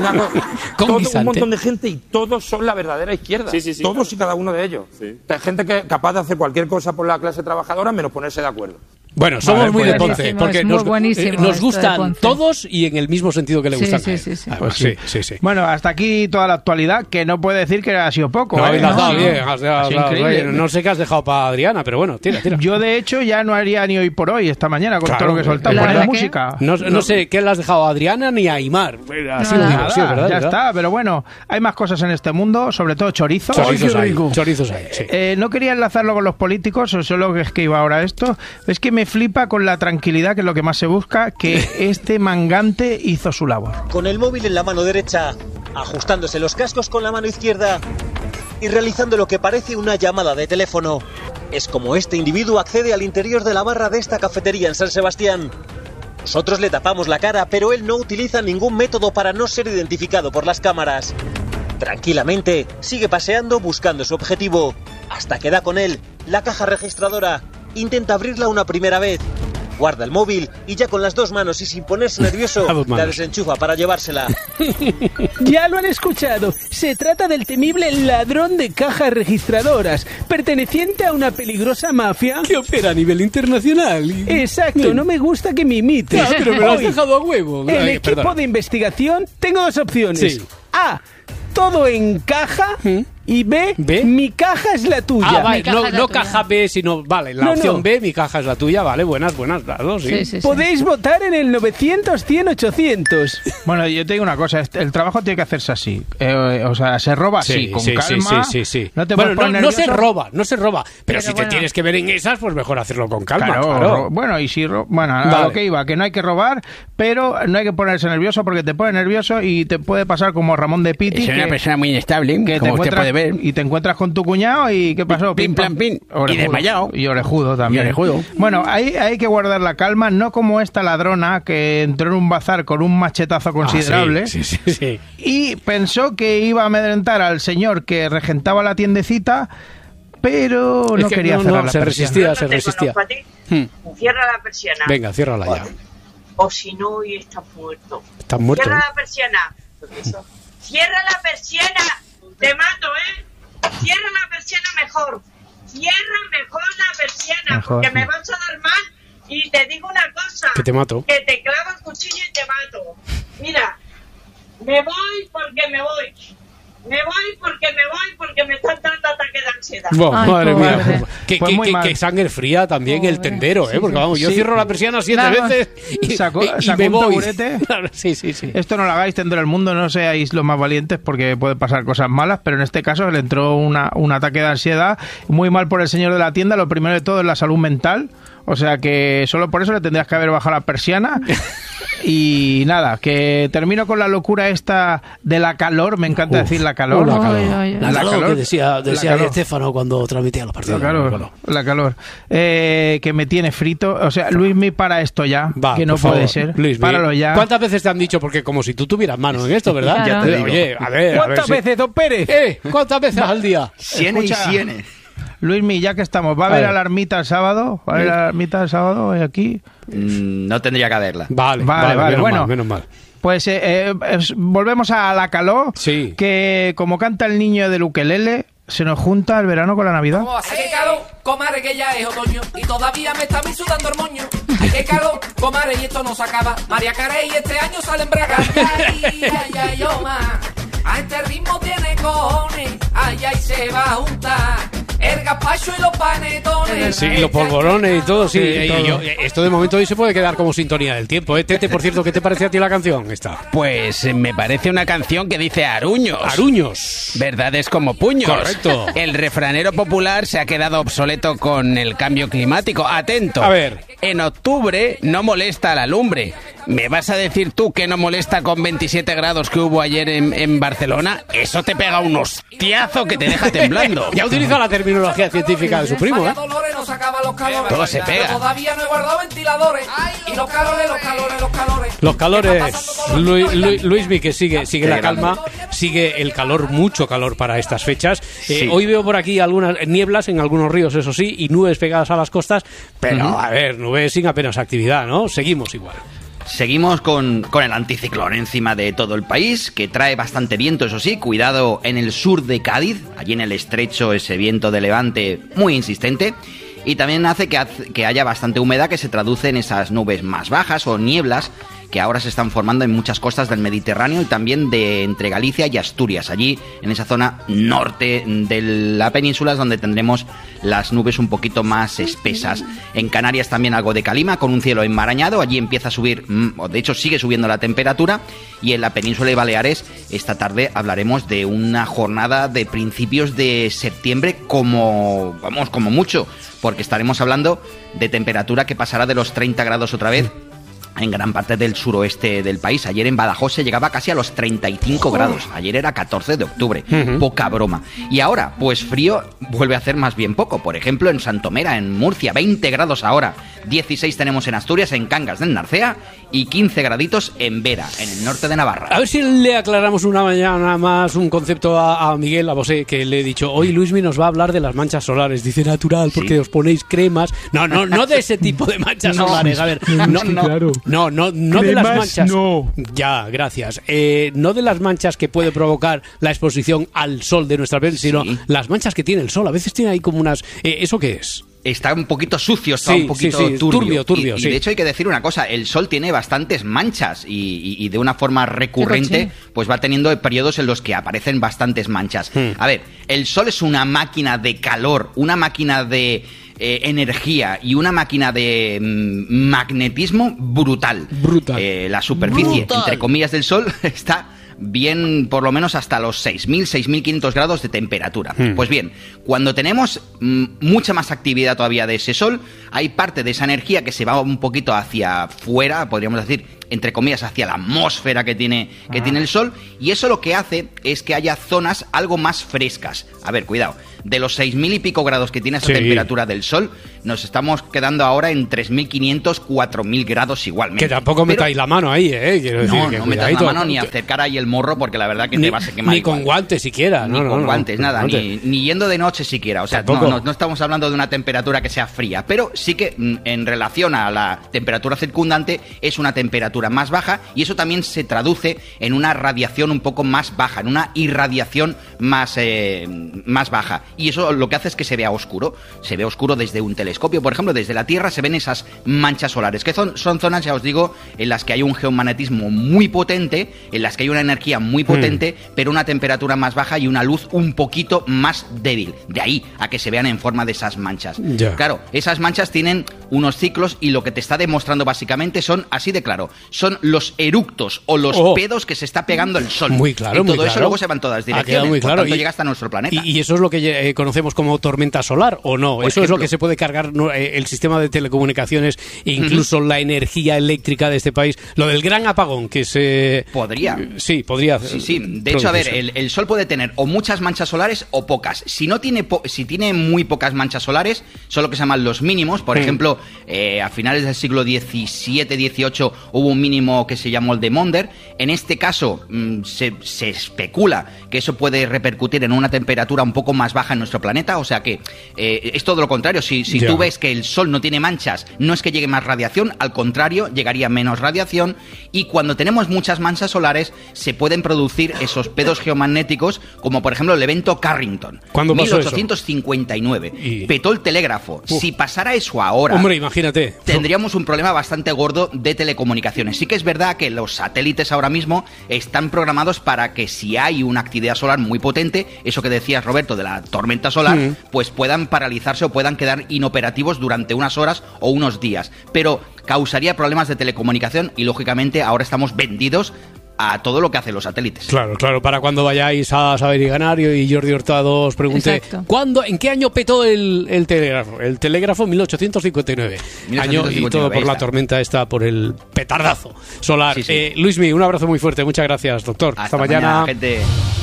un montón de gente y todos son la verdadera izquierda.
Sí,
todos y cada uno de ellos. Sí. Hay gente que es capaz de hacer cualquier cosa por la clase trabajadora menos ponerse de acuerdo.
Bueno, somos muy de Ponce, porque nos gustan todos y en el mismo sentido que le gustan.
Sí. Bueno, hasta aquí toda la actualidad, que no puede decir que ha sido poco.
No, has dado bien. No sé qué has dejado para Adriana, pero bueno, tira.
Yo, de hecho, ya no haría ni hoy por hoy, esta mañana, con todo lo que he soltado. Poner música.
No sé qué le has dejado a Adriana ni a Aimar. Así lo digo, ¿verdad?
Ya está, pero bueno, hay más cosas en este mundo, sobre todo chorizos.
Chorizos hay, sí.
No quería enlazarlo con los políticos, solo es que iba ahora esto. Es que me flipa con la tranquilidad, que es lo que más se busca, que este mangante hizo su labor.
Con el móvil en la mano derecha, ajustándose los cascos con la mano izquierda y realizando lo que parece una llamada de teléfono. Es como este individuo accede al interior de la barra de esta cafetería en San Sebastián. Nosotros le tapamos la cara, pero él no utiliza ningún método para no ser identificado por las cámaras. Tranquilamente, sigue paseando buscando su objetivo, hasta que da con él, la caja registradora. Intenta abrirla una primera vez, guarda el móvil y ya con las dos manos y sin ponerse nervioso, la desenchufa para llevársela.
Ya lo han escuchado, se trata del temible ladrón de cajas registradoras, perteneciente a una peligrosa mafia
que opera a nivel internacional.
Exacto, no me gusta que me imites.
Pero me lo has dejado a huevo.
El equipo de investigación, tengo dos opciones.
Sí.
A. todo encaja. Y B, mi caja es la tuya.
Ah, vale, no caja B, sino, vale, la opción B, mi caja es la tuya, vale, buenas, las dos, sí.
Podéis votar en el 900-100-800.
Bueno, yo te digo una cosa, el trabajo tiene que hacerse así. O sea, se roba así, con calma.
Sí.
No te
bueno,
poner
no se roba. Pero si te tienes que ver en esas, pues mejor hacerlo con calma. Claro.
Bueno, y si a lo que iba, que no hay que robar, pero no hay que ponerse nervioso porque te pone nervioso y te puede pasar como Ramón de Piti.
Es una persona muy inestable, que como usted puede ver.
Y te encuentras con tu cuñado y ¿qué pasó?
Pim, plan, pim.
Orejudo.
Y desmayado.
Y orejudo también. Bueno, hay que guardar la calma, no como esta ladrona que entró en un bazar con un machetazo considerable
sí.
Y pensó que iba a amedrentar al señor que regentaba la tiendecita, pero no quería cerrar la persiana.
Se resistía.
Cierra la persiana.
Venga, ciérrala ya.
O si no, hoy estás muerto.
¿Estás muerto?
Cierra la persiana. Cierra la persiana. Te mato, Cierra la persiana mejor. Cierra mejor la persiana, porque me vas a dar mal. Y te digo una cosa.
Que te mato.
Que te clavo el cuchillo y te mato. Mira, me voy porque me voy. Me voy porque me están dando ataques de ansiedad.
Madre mía. Que sangre fría también el tendero, porque vamos, yo cierro la persiana 7 veces y me voy.
Taburete.
Claro, sí.
Esto no lo hagáis, tendero del mundo, no seáis los más valientes porque puede pasar cosas malas, pero en este caso le entró un ataque de ansiedad, muy mal por el señor de la tienda. Lo primero de todo es la salud mental, o sea que solo por eso le tendrías que haber bajado la persiana. Y nada, que termino con la locura esta de la calor, me encanta decir la calor.
La calor que decía Estéfano cuando transmitía los partidos.
La calor. Que me tiene frito. O sea, Luismi, para esto ya, que no puede ser. Luismi, páralo ya.
¿Cuántas veces te han dicho? Porque como si tú tuvieras mano en esto, ¿verdad?
Ya
te digo. Oye, a ver.
¿Cuántas veces, don Pérez?
¿Cuántas veces al día?
Siene.
Luismi, ya que estamos, ¿va a haber alarmita el sábado? ¿Va a haber alarmita el sábado aquí?
No tendría que haberla.
Vale.
Menos mal.
Pues volvemos a la calor, que como canta el niño del ukelele, se nos junta el verano con la Navidad.
¿Cómo hace que calor, comadre, que ya es otoño y todavía me está a mí sudando el moño? Ay, qué calor, comadre, y esto no se acaba. María Carey este año sale en braga. Ay, Oma, a este ritmo tiene cojones. Ay, se va a juntar el gazpacho y los panetones.
Sí, los polvorones y todo, esto de momento hoy se puede quedar como sintonía del tiempo, Tete, por cierto, ¿qué te parece a ti la canción esta?
Pues me parece una canción que dice aruños.
Aruños.
Verdades como puños.
Correcto.
El refranero popular se ha quedado obsoleto con el cambio climático. Atento.
A ver.
En octubre no molesta la lumbre. ¿Me vas a decir tú que no molesta con 27 grados que hubo ayer en Barcelona? Eso te pega un hostiazo que te deja temblando.
Ya utiliza la terminología científica de su primo,
Todo se pega.
Todavía no he guardado ventiladores. Y los calores.
Los calores. Luismi, que sigue la calma, sigue el calor, mucho calor para estas fechas. Hoy veo por aquí algunas nieblas en algunos ríos, eso sí, y nubes pegadas a las costas, pero a ver, nubes sin apenas actividad, ¿no? Seguimos igual.
Seguimos con el anticiclón encima de todo el país, que trae bastante viento, eso sí. Cuidado en el sur de Cádiz, allí en el estrecho, ese viento de levante muy insistente. Y también hace que haya bastante humedad, que se traduce en esas nubes más bajas o nieblas que ahora se están formando en muchas costas del Mediterráneo y también entre Galicia y Asturias. Allí, en esa zona norte de la península, es donde tendremos las nubes un poquito más espesas. En Canarias también algo de calima, con un cielo enmarañado. Allí empieza a subir, o de hecho sigue subiendo la temperatura. Y en la península de Baleares, esta tarde hablaremos de una jornada de principios de septiembre como mucho, porque estaremos hablando de temperatura que pasará de los 30 grados otra vez en gran parte del suroeste del país. Ayer en Badajoz se llegaba casi a los 35 grados. Ayer era 14 de octubre. Poca broma. Y ahora, pues frío vuelve a hacer más bien poco. Por ejemplo, en Santomera, en Murcia, 20 grados ahora. 16 tenemos en Asturias, en Cangas del Narcea, y 15 graditos en Vera, en el norte de Navarra.
A ver si le aclaramos una mañana más un concepto a Miguel, a Bosé, que le he dicho, hoy Luismi nos va a hablar de las manchas solares. Dice natural, porque os ponéis cremas. No de ese tipo de manchas solares. A ver, No, de las manchas. No. Ya, gracias. No de las manchas que puede provocar la exposición al sol de nuestra piel, sino las manchas que tiene el sol. A veces tiene ahí como unas... ¿Eso qué es?
está un poquito sucio, está un poquito turbio. Y de hecho hay que decir una cosa, el Sol tiene bastantes manchas y de una forma recurrente pues va teniendo periodos en los que aparecen bastantes manchas. A ver, el Sol es una máquina de calor, una máquina de energía y una máquina de magnetismo brutal. La superficie, entre comillas, del Sol está bien por lo menos hasta los 6.000, 6.500 grados de temperatura. Pues bien, cuando tenemos mucha más actividad todavía de ese Sol, hay parte de esa energía que se va un poquito hacia fuera, podríamos decir, entre comillas, hacia la atmósfera que tiene el Sol, y eso lo que hace es que haya zonas algo más frescas. A ver, cuidado, de los 6.000 y pico grados que tiene esa temperatura del Sol, nos estamos quedando ahora en 3.500, 4.000 grados igualmente.
Que tampoco metáis la mano ahí, Quiero decir,
no metáis la mano ni acercar ahí el morro, porque la verdad que te vas a quemar.
Ni con guantes siquiera.
Ni con guantes, nada, ni yendo de noche siquiera. O sea, no estamos hablando de una temperatura que sea fría, pero sí que en relación a la temperatura circundante es una temperatura más baja, y eso también se traduce en una radiación un poco más baja, en una irradiación más baja, y eso lo que hace es que se vea oscuro desde un telescopio. Por ejemplo, desde la Tierra se ven esas manchas solares, que son zonas, ya os digo, en las que hay un geomagnetismo muy potente, en las que hay una energía muy potente, pero una temperatura más baja y una luz un poquito más débil. De ahí a que se vean en forma de esas manchas. Claro, esas manchas tienen unos ciclos, y lo que te está demostrando básicamente son, así de claro, son los eructos o los pedos que se está pegando el Sol.
Muy claro,
y todo eso luego se va en todas direcciones.
Muy claro.
Por tanto, llega hasta nuestro planeta.
¿Y eso es lo que conocemos como tormenta solar o no? Por ejemplo, es lo que se puede cargar el sistema de telecomunicaciones e incluso la energía eléctrica de este país. Lo del gran apagón que se...
Podría.
Sí, podría.
Sí. De hecho, a ver, el Sol puede tener o muchas manchas solares o pocas. Si tiene muy pocas manchas solares, son lo que se llaman los mínimos. Por ejemplo, a finales del siglo XVII, XVIII hubo un mínimo que se llamó el de Maunder. En este caso se especula que eso puede repercutir en una temperatura un poco más baja en nuestro planeta, o sea que es todo lo contrario. Si tú ves que el Sol no tiene manchas, no es que llegue más radiación, al contrario, llegaría menos radiación, y cuando tenemos muchas manchas solares se pueden producir esos pedos geomagnéticos, como por ejemplo el evento Carrington.
¿Cuándo pasó
1859.
eso?
Petó el telégrafo. Si pasara eso ahora,
hombre, imagínate,
tendríamos un problema bastante gordo de telecomunicaciones. Sí que es verdad que los satélites ahora mismo están programados para que si hay una actividad solar muy potente, eso que decías, Roberto, de la tormenta solar, pues puedan paralizarse o puedan quedar inoperativos durante unas horas o unos días. Pero causaría problemas de telecomunicación y, lógicamente, ahora estamos vendidos a todo lo que hacen los satélites.
Claro, para cuando vayáis a Saber y Ganar y Jordi Hurtado os pregunte ¿en qué año petó el telégrafo? El telégrafo 1859. Año y todo por la tormenta esta, por el petardazo solar. Luismi, un abrazo muy fuerte, muchas gracias, doctor.
Hasta mañana, gente.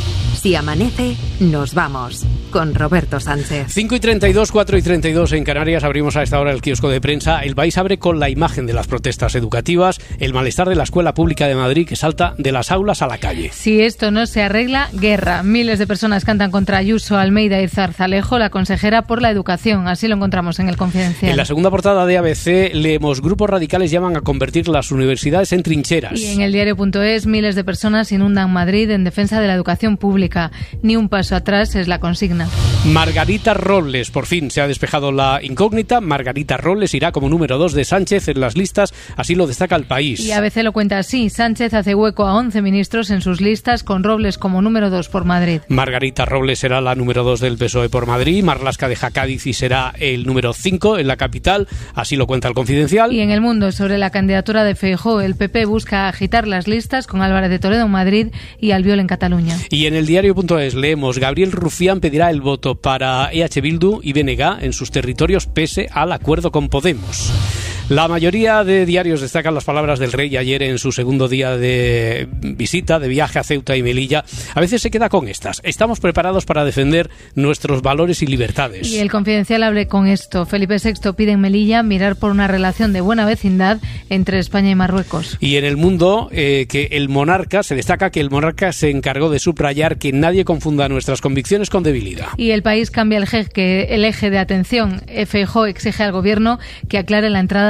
Si amanece, nos vamos con Roberto Sánchez.
5:32, 4:32 en Canarias. Abrimos a esta hora el kiosco de prensa. El país abre con la imagen de las protestas educativas, el malestar de la Escuela Pública de Madrid que salta de las aulas a la calle.
Si esto no se arregla, guerra. Miles de personas cantan contra Ayuso, Almeida y Zarzalejo, la consejera por la educación. Así lo encontramos en El Confidencial.
En la segunda portada de ABC leemos: grupos radicales llaman a convertir las universidades en trincheras.
Y en el diario.es, miles de personas inundan Madrid en defensa de la educación pública. Ni un paso atrás es la consigna.
Margarita Robles, por fin se ha despejado la incógnita. Margarita Robles irá como número 2 de Sánchez en las listas, así lo destaca El País.
Y ABC lo cuenta así: Sánchez hace hueco a 11 ministros en sus listas, con Robles como número 2 por Madrid.
Margarita Robles será la número 2 del PSOE por Madrid. Marlaska deja Cádiz y será el número 5 en la capital, así lo cuenta El Confidencial.
Y en El Mundo, sobre la candidatura de Feijóo, el PP busca agitar las listas con Álvarez de Toledo en Madrid y Albiol en Cataluña.
Y en el diario.es leemos: Gabriel Rufián pedirá el voto para EH Bildu y BNG en sus territorios pese al acuerdo con Podemos. La mayoría de diarios destacan las palabras del rey ayer en su segundo día de visita, de viaje a Ceuta y Melilla. A veces se queda con estas: estamos preparados para defender nuestros valores y libertades.
Y El Confidencial abre con esto: Felipe VI pide en Melilla mirar por una relación de buena vecindad entre España y Marruecos.
Y en El Mundo, se destaca que el monarca se encargó de subrayar que nadie confunda nuestras convicciones con debilidad.
Y El País cambia el eje de atención. Feijóo exige al gobierno que aclare la entrada de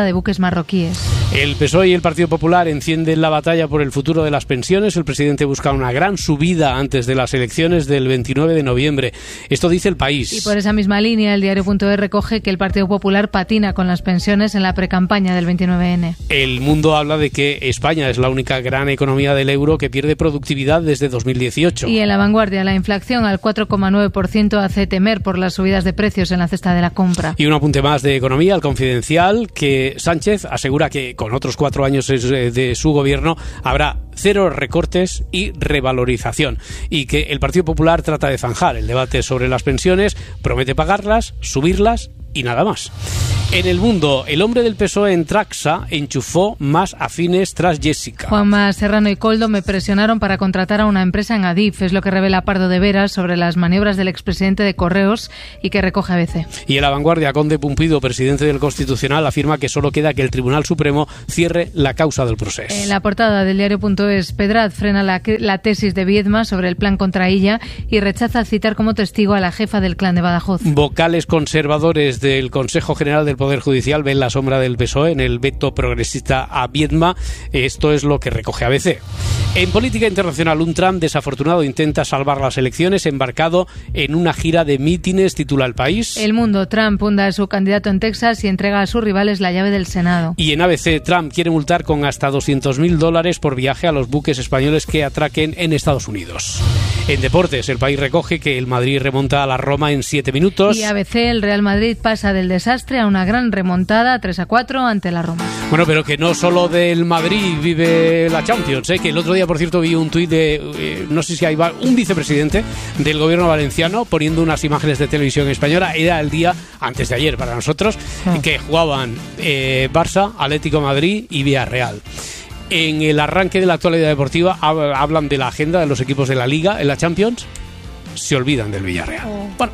de buques marroquíes.
El PSOE y el Partido Popular encienden la batalla por el futuro de las pensiones. El presidente busca una gran subida antes de las elecciones del 29 de noviembre. Esto dice El País.
Y por esa misma línea, el diario.es recoge que el Partido Popular patina con las pensiones en la precampaña del 29N.
El Mundo habla de que España es la única gran economía del euro que pierde productividad desde 2018.
Y en La Vanguardia, la inflación al 4,9% hace temer por las subidas de precios en la cesta de la compra.
Y un apunte más de economía, El Confidencial, que Sánchez asegura que con otros 4 años de su gobierno habrá 0 recortes y revalorización, y que el Partido Popular trata de zanjar el debate sobre las pensiones, promete pagarlas, subirlas y nada más. En El Mundo, el hombre del PSOE en Traxa enchufó más afines tras Jessica.
Juanma Serrano y Koldo me presionaron para contratar a una empresa en Adif, es lo que revela Pardo de Veras sobre las maniobras del expresidente de Correos y que recoge ABC.
Y en La Vanguardia, Conde Pumpido, presidente del Constitucional, afirma que solo queda que el Tribunal Supremo cierre la causa del proceso.
En la portada del diario.es, Pedraz frena la tesis de Viedma sobre el plan contra ella y rechaza citar como testigo a la jefa del clan de Badajoz.
Vocales conservadores del Consejo General del Poder Judicial ven la sombra del PSOE en el veto progresista a Viedma. Esto es lo que recoge ABC. En política internacional, un Trump desafortunado intenta salvar las elecciones embarcado en una gira de mítines, titula El País.
El Mundo, Trump hunda a su candidato en Texas y entrega a sus rivales la llave del Senado.
Y en ABC, Trump quiere multar con hasta $200.000 por viaje a los buques españoles que atraquen en Estados Unidos. En deportes, El País recoge que el Madrid remonta a la Roma en 7 minutos.
Y ABC, el Real Madrid pasa del desastre a una gran remontada 3-4 ante la Roma.
Bueno, pero que no solo del Madrid vive la Champions, que el otro día, por cierto, vi un tuit de, no sé si hay un vicepresidente del gobierno valenciano poniendo unas imágenes de televisión española. Era el día antes de ayer para nosotros, que jugaban Barça, Atlético de Madrid y Villarreal. En el arranque de la actualidad deportiva hablan de la agenda de los equipos de la Liga en la Champions. Se olvidan del Villarreal. Bueno,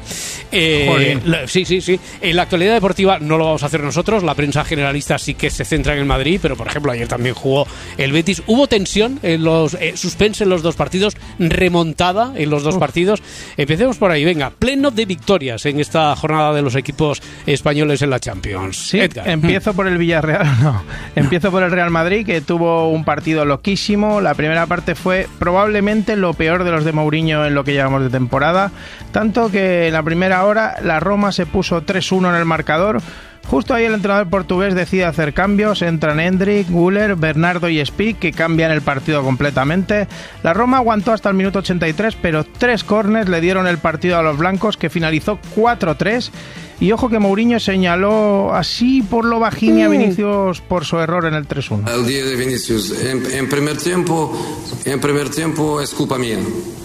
sí. En la actualidad deportiva no lo vamos a hacer nosotros. La prensa generalista sí que se centra en el Madrid, pero por ejemplo ayer también jugó el Betis. Hubo tensión en los suspense en los dos partidos, remontada en los dos partidos. Empecemos por ahí, venga, pleno de victorias en esta jornada de los equipos españoles en la Champions.
Sí,
Edgar.
Empiezo por el Villarreal, empiezo por el Real Madrid, que tuvo un partido loquísimo. La primera parte fue probablemente lo peor de los de Mourinho en lo que llevamos de temporada. Tanto que en la primera hora la Roma se puso 3-1 en el marcador. Justo ahí el entrenador portugués decide hacer cambios. Entran Endrick, Güler, Bernardo y Spic, que cambian el partido completamente. La Roma aguantó hasta el minuto 83, pero 3 córners le dieron el partido a los blancos, que finalizó 4-3. Y ojo que Mourinho señaló así por lo bajín a Vinicius por su error en el 3-1.
El día de Vinicius, en primer tiempo es culpa mía.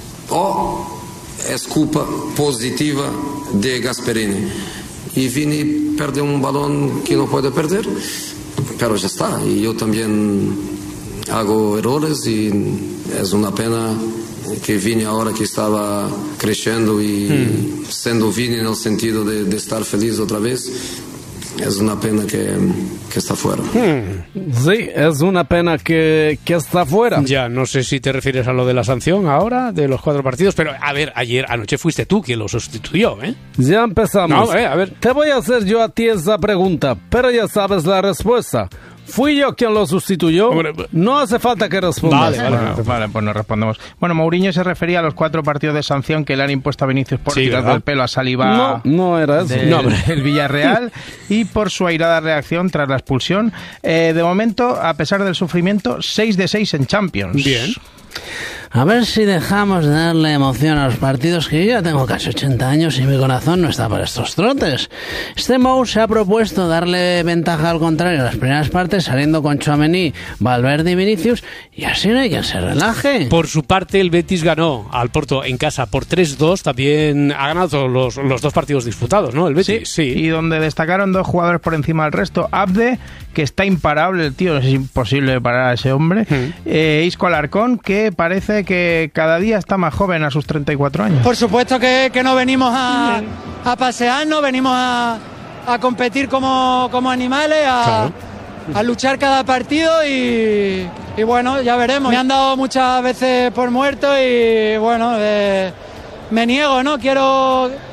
Es culpa positiva de Gasperini. Y Vini pierde un balón que no puede perder, pero ya está. Y yo también hago errores y es una pena que Vini ahora que estaba creciendo y siendo Vini en el sentido de estar feliz otra vez, es una pena que está fuera.
Sí, es una pena que está fuera.
Ya, no sé si te refieres a lo de la sanción ahora, de los 4 partidos, pero a ver, anoche fuiste tú quien lo sustituyó, ¿eh?
Ya empezamos.
No, a ver.
Te voy a hacer yo a ti esa pregunta, pero ya sabes la respuesta. ¿Fui yo quien lo sustituyó? No hace falta que respondas.
Vale, pues no respondemos. Bueno, Mourinho se refería a los 4 partidos de sanción que le han impuesto a Vinicius por tirar del pelo a Saliba.
No era eso.
El Villarreal y por su airada reacción tras la expulsión. De momento, a pesar del sufrimiento, 6 de 6 en Champions.
Bien.
A ver si dejamos de darle emoción a los partidos, que yo ya tengo casi 80 años y mi corazón no está para estos trotes. Este Mou se ha propuesto darle ventaja al contrario en las primeras partes, saliendo con Tchouaméni, Valverde y Vinicius, y así no hay quien se relaje.
Por su parte, el Betis ganó al Porto en casa por 3-2. También ha ganado los 2 partidos disputados, ¿no? El Betis, sí.
Y donde destacaron 2 jugadores por encima del resto. Abde, que está imparable, el tío, es imposible parar a ese hombre. Isco Alarcón, que parece que cada día está más joven a sus 34 años.
Por supuesto que no venimos a pasearnos, venimos a competir como animales, a luchar cada partido y bueno, ya veremos. Me han dado muchas veces por muerto y bueno, me niego, ¿no? Quiero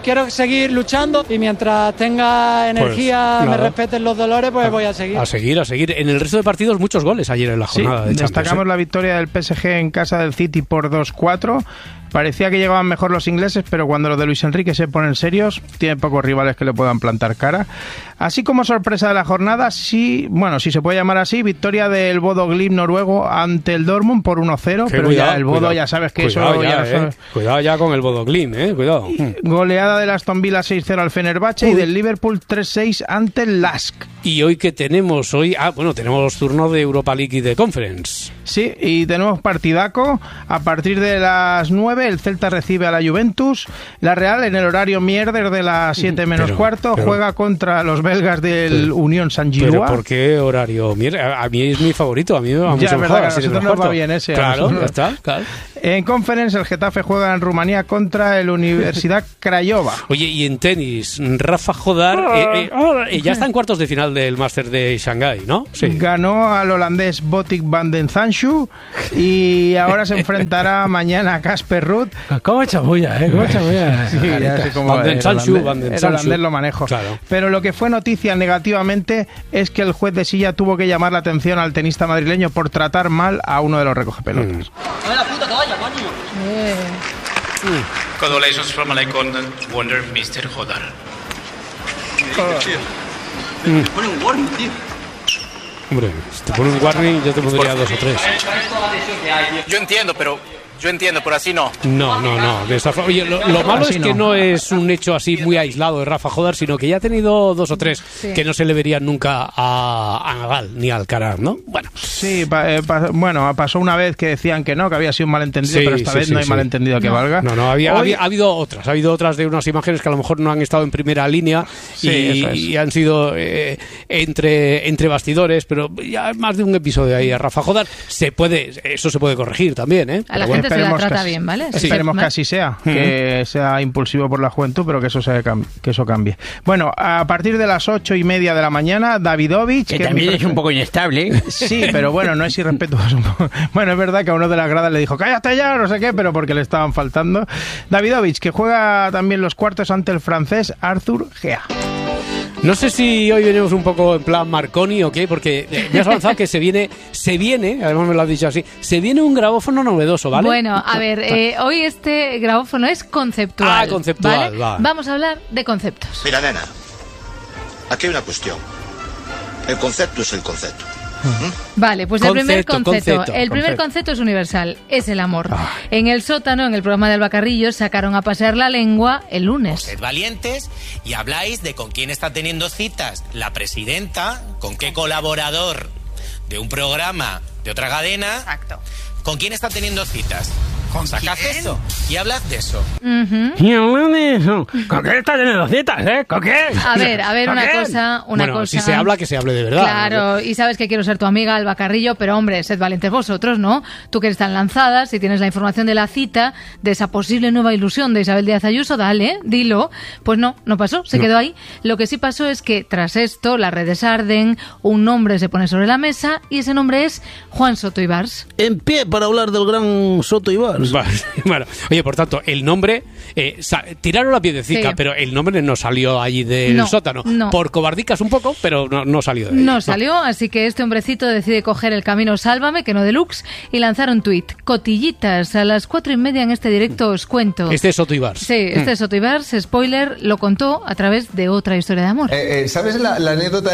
quiero seguir luchando y mientras tenga energía, me respeten los dolores, pues voy a seguir.
A seguir. En el resto de partidos, muchos goles ayer en la jornada de Champions.
Destacamos la victoria del PSG en casa del City por 2-4. Parecía que llegaban mejor los ingleses, pero cuando los de Luis Enrique se ponen serios, tiene pocos rivales que le puedan plantar cara. Así como sorpresa de la jornada, si se puede llamar así, victoria del Bodo Glimt noruego ante el Dortmund por 1-0, pero
cuidado,
ya el Bodo ya sabes que
cuidado
eso...
Ya, cuidado ya con el Bodo Glimt, cuidado.
Goleada del Aston Villa 6-0 al Fenerbahce y del Liverpool 3-6 ante el Lask.
¿Y hoy qué tenemos? Tenemos turno de Europa League y de Conference.
Sí, y tenemos partidaco. A partir de las 9 el Celta recibe a la Juventus. La Real en el horario mierder de las 7 menos cuarto juega contra los belgas del Unión Saint-Gillois.
¿Pero por qué horario mierder? A mí es mi favorito, a mí me va mucho mejor.
A nosotros nos va bien ese.
Claro, ya está. Claro.
En Conference el Getafe juega en Rumanía contra el Universidad Craiova.
Oye, y en tenis, Rafa Jodar ya está en cuartos de final del Máster de Shanghái, ¿no? Sí.
Ganó al holandés Botic van den Zandschu y ahora se enfrentará mañana a Casper Ruud.
¿Cómo chamulla, ¿Cómo chamulla?
Sí, ya sé cómo
Van den Zandschu,
el holandés lo manejo.
Claro.
Pero lo que fue noticia negativamente es que el juez de silla tuvo que llamar la atención al tenista madrileño por tratar mal a uno de los recogepelotas.
¡Dame la puta toalla, coño!
Congratulations from Alaikon Wonder Mr. Jodar.
Me pone un warning, tío.
Hombre, si te pone un warning yo te pondría 2 o 3.
Yo entiendo, pero así no.
No. Oye, lo malo es que no es un hecho así muy aislado de Rafa Jodar, sino que ya ha tenido 2 o 3 que no se le verían nunca a Nadal ni a Alcaraz, ¿no? Bueno.
Sí, pasó una vez que decían que no, que había sido un malentendido, pero esta vez no hay malentendido que valga.
No, ha habido otras de unas imágenes que a lo mejor no han estado en primera línea y han sido entre bastidores, pero ya más de un episodio ahí a Rafa Jodar. Eso se puede corregir también, ¿eh?
A la gente se la trata bien, ¿vale?
Esperemos que así sea, que sea impulsivo por la juventud, pero que eso cambie. Bueno, a partir de las 8:30 de la mañana, Davidovich...
Que también es un poco inestable.
Sí, pero bueno, no es irrespetuoso. Bueno, es verdad que a uno de las gradas le dijo, cállate ya, no sé qué, pero porque le estaban faltando. Davidovich, que juega también los cuartos ante el francés Arthur Gea.
No sé si hoy venimos un poco en plan Marconi o qué, porque me has avanzado que se viene, además me lo has dicho así, se viene un grabófono novedoso, ¿vale?
Bueno, a ver, hoy este grabófono es conceptual.
Conceptual,
¿vale?
Va.
Vamos a hablar de conceptos.
Mira, nena, aquí hay una cuestión. El concepto es el concepto.
Vale, pues el primer concepto es universal, es el amor. En el sótano, en el programa de Alba Carrillo, sacaron a pasear la lengua el lunes.
Sed valientes y habláis de con quién está teniendo citas la presidenta, con qué colaborador de un programa de otra cadena.
Exacto.
¿Con quién está teniendo citas? Sacad eso y hablad de eso.
Y hablad de eso. ¿Con qué está teniendo citas, ¿Con qué?
A ver, una cosa.
Si se habla, que se hable de verdad.
Claro, y sabes que quiero ser tu amiga, Alba Carrillo, pero hombre, sed valientes vosotros, ¿no? Tú que eres tan lanzada, si tienes la información de la cita, de esa posible nueva ilusión de Isabel Díaz Ayuso, dale, dilo. Pues no pasó, se quedó ahí. Lo que sí pasó es que tras esto, las redes arden, un nombre se pone sobre la mesa y ese nombre es Juan Soto Ibars.
En pie para hablar del gran Soto Ibars.
Bueno, oye, por tanto, el nombre, tiraron la piedecica, pero el nombre no salió allí del sótano.
No.
Por cobardicas un poco, pero no salió de ahí.
No salió, así que este hombrecito decide coger el camino Sálvame, que no deluxe, y lanzar un tuit. Cotillitas, a las 4:30 en este directo os cuento.
Este es Soto Ibars.
Sí, este es Soto Ibars, spoiler, lo contó a través de otra historia de amor.
¿Sabes la anécdota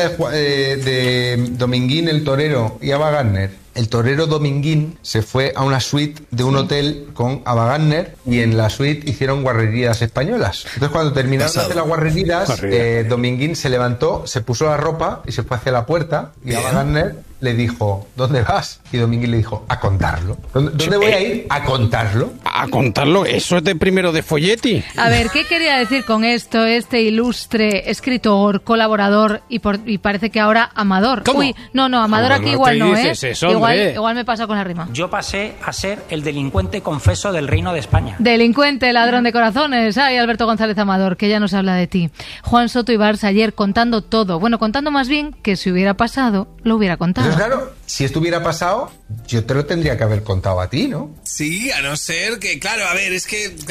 de Dominguín el torero y Ava Gardner? El torero Dominguín se fue a una suite de un hotel con Ava Gardner y en la suite hicieron guarrerías españolas. Entonces cuando terminaron de hacer las guarrerías, Dominguín se levantó, se puso la ropa y se fue hacia la puerta y Ava Gardner le dijo, ¿dónde vas? Y Dominguín le dijo, a contarlo. ¿Dónde voy a ir? A contarlo.
¿A contarlo? Eso es de primero de folletti.
A ver, ¿qué quería decir con esto este ilustre escritor, colaborador y parece que ahora amador?
¿Cómo?
Uy, no, amador aquí igual no, ¿eh?
Eso,
igual me pasa con la rima.
Yo pasé a ser el delincuente confeso del Reino de España.
Delincuente, ladrón de corazones. Ay, Alberto González Amador, que ya nos habla de ti. Juan Soto Ibars ayer contando todo. Bueno, contando más bien que si hubiera pasado, lo hubiera contado.
Entonces, claro, si esto hubiera pasado, yo te lo tendría que haber contado a ti, ¿no?
Sí, a no ser que, claro, a ver, es que, claro,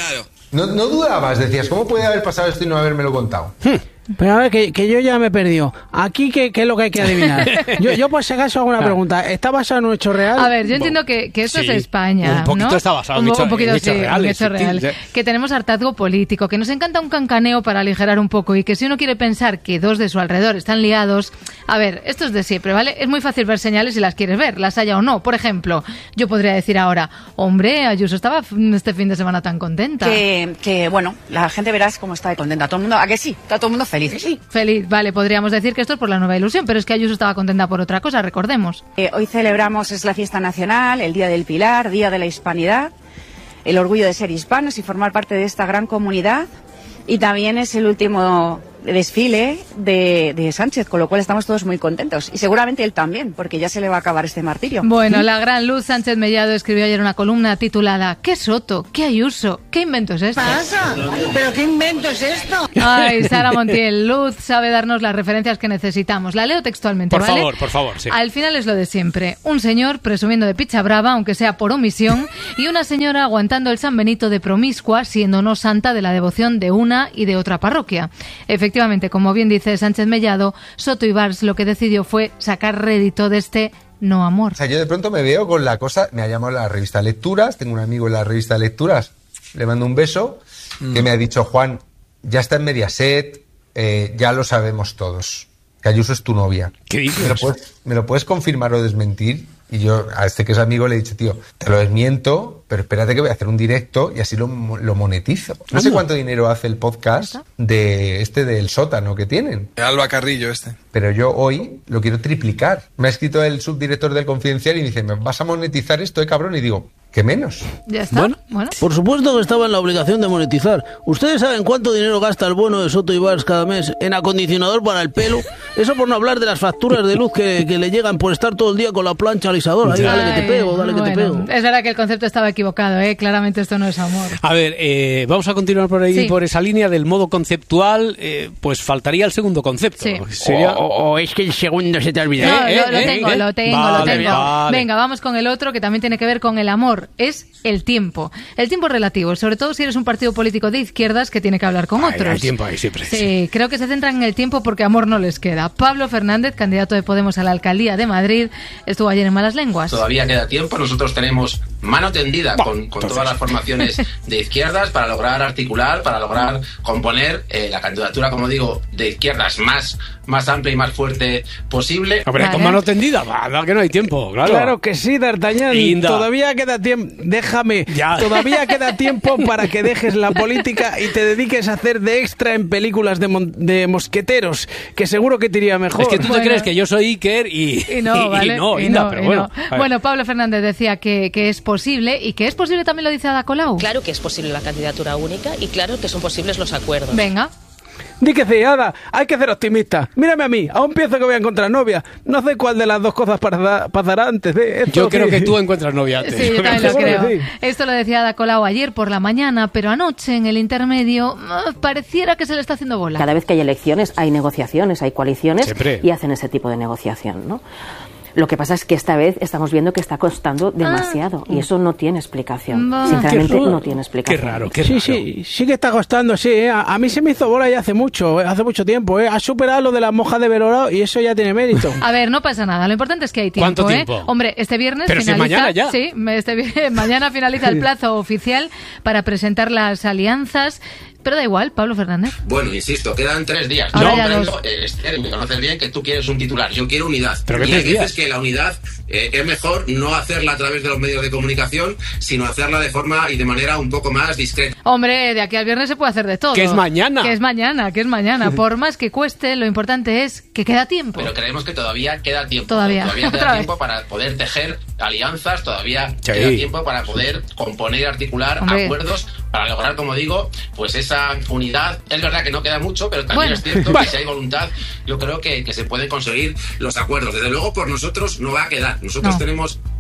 No dudabas, decías, ¿cómo puede haber pasado esto y no habérmelo contado?
Pero a ver, que yo ya me he perdido. Aquí, ¿qué es lo que hay que adivinar? Yo por si acaso hago una pregunta. ¿Está basado en un hecho real?
A ver, yo entiendo que esto es España,
un poquito,
¿no?
está basado en hechos reales.
Que tenemos hartazgo político, que nos encanta un cancaneo para aligerar un poco y que si uno quiere pensar que dos de su alrededor están liados... A ver, esto es de siempre, ¿vale? Es muy fácil ver señales si las quieres ver, las haya o no. Por ejemplo, yo podría decir ahora, hombre, Ayuso estaba este fin de semana tan contenta.
Que bueno, la gente verás cómo está de contenta. Todo el mundo, ¿a que sí? Está todo el mundo feliz. Sí.
Feliz, vale, podríamos decir que esto es por la nueva ilusión, pero es que Ayuso estaba contenta por otra cosa, recordemos.
Hoy celebramos, es la fiesta nacional, el Día del Pilar, Día de la Hispanidad, el orgullo de ser hispanos y formar parte de esta gran comunidad, y también es el último desfile de Sánchez, con lo cual estamos todos muy contentos. Y seguramente él también, porque ya se le va a acabar este martirio.
Bueno, la gran Luz Sánchez Mellado escribió ayer una columna titulada ¿Qué Soto? ¿Qué Ayuso? ¿Qué invento es esto?
¿Qué pasa? ¿Pero qué invento es esto?
Ay, Sara Montiel, Luz sabe darnos las referencias que necesitamos. La leo textualmente, ¿vale?
Por favor, sí.
Al final es lo de siempre. Un señor presumiendo de picha brava, aunque sea por omisión, y una señora aguantando el San Benito de promiscua, siendo no santa de la devoción de una y de otra parroquia. Efectivamente, como bien dice Sánchez Mellado, Soto Ibars lo que decidió fue sacar rédito de este no amor.
O sea, yo de pronto me veo con la cosa, me ha llamado la revista Lecturas, tengo un amigo en la revista Lecturas, le mando un beso, que me ha dicho, Juan, ya está en Mediaset, ya lo sabemos todos, que Ayuso es tu novia.
¿Qué dices?
¿Me lo puedes confirmar o desmentir? Y yo, a este que es amigo, le he dicho, tío, te lo desmiento, pero espérate que voy a hacer un directo y así lo monetizo. No sé cuánto dinero hace el podcast del sótano que tienen.
Alba Carrillo
Pero yo hoy lo quiero triplicar. Me ha escrito el subdirector del Confidencial y me dice, ¿me vas a monetizar esto, cabrón? Y digo, ¿qué menos?
Ya está. Bueno.
Por supuesto que estaba en la obligación de monetizar. ¿Ustedes saben cuánto dinero gasta el bueno de Soto Ibars cada mes en acondicionador para el pelo? Eso por no hablar de las facturas de luz que le llegan por estar todo el día con la plancha alisadora. Ahí, dale que te pego, dale que te pego.
Es verdad que el concepto estaba equivocado, ¿eh? Claramente esto no es amor.
A ver, vamos a continuar por ahí, por esa línea del modo conceptual. Pues faltaría el segundo concepto.
Sí.
Sería...
O es que el segundo se te ha olvidado.
No, lo tengo.
Vale.
Venga, vamos con el otro que también tiene que ver con el amor. Es el tiempo. El tiempo relativo, sobre todo si eres un partido político de izquierdas que tiene que hablar con otros.
El tiempo ahí siempre.
Sí, creo que se centran en el tiempo porque amor no les queda. Pablo Fernández, candidato de Podemos a la alcaldía de Madrid, estuvo ayer en Malas Lenguas.
Todavía queda tiempo. Nosotros tenemos mano tendida con todas las formaciones de izquierdas para lograr articular, para lograr componer la candidatura, como digo, de izquierdas más amplia y más fuerte posible.
Hombre, con mano tendida, que no hay tiempo, claro.
Claro que sí, D'Artagnan. Todavía queda tiempo. Déjame.
Ya.
Todavía queda tiempo para que dejes la política y te dediques a hacer de extra en películas de mosqueteros, que seguro que te iría mejor.
Es que tú te crees que yo soy Iker y no, pero bueno.
Bueno, Pablo Fernández decía que es posible, y que es posible también lo dice Ada Colau.
Claro que es posible la candidatura única y claro que son posibles los acuerdos.
Venga.
Di que sí, Ada, hay que ser optimista. Mírame a mí, aún pienso que voy a encontrar novia. No sé cuál de las dos cosas pasará antes.
Yo creo que tú encuentras novia antes.
Sí, yo también lo creo. Sí. Esto lo decía Ada Colau ayer por la mañana, pero anoche en el intermedio pareciera que se le está haciendo bola.
Cada vez que hay elecciones hay negociaciones, hay coaliciones.
Siempre.
Y hacen ese tipo de negociación, ¿no? Lo que pasa es que esta vez estamos viendo que está costando demasiado y eso no tiene explicación. Sinceramente, no tiene explicación.
Qué raro.
Sí que está costando, sí. A mí se me hizo bola ya hace mucho tiempo. Ha superado lo de las mojas de Belorado y eso ya tiene mérito.
A ver, no pasa nada. Lo importante es que hay tiempo.
¿Cuánto tiempo?
Hombre, este viernes
pero
finaliza.
Si mañana ya.
Sí, mañana finaliza el plazo oficial para presentar las alianzas. Pero da igual, Pablo Fernández.
Bueno, insisto, quedan 3 días. Esther, me conoces bien que tú quieres un titular. Yo quiero unidad.
Pero
y hay veces que la unidad es mejor no hacerla a través de los medios de comunicación, sino hacerla de forma y de manera un poco más discreta.
Hombre, de aquí al viernes se puede hacer de todo.
Que es mañana.
Que es mañana. Por más que cueste, lo importante es que queda tiempo.
Pero creemos que todavía queda tiempo.
Todavía
queda tiempo para poder tejer alianzas, todavía queda tiempo para poder componer y articular acuerdos para lograr, como digo, pues esa unidad. Es verdad que no queda mucho, pero también es cierto que si hay voluntad, yo creo que se pueden conseguir los acuerdos. Desde luego, por nosotros no va a quedar. Nosotros tenemos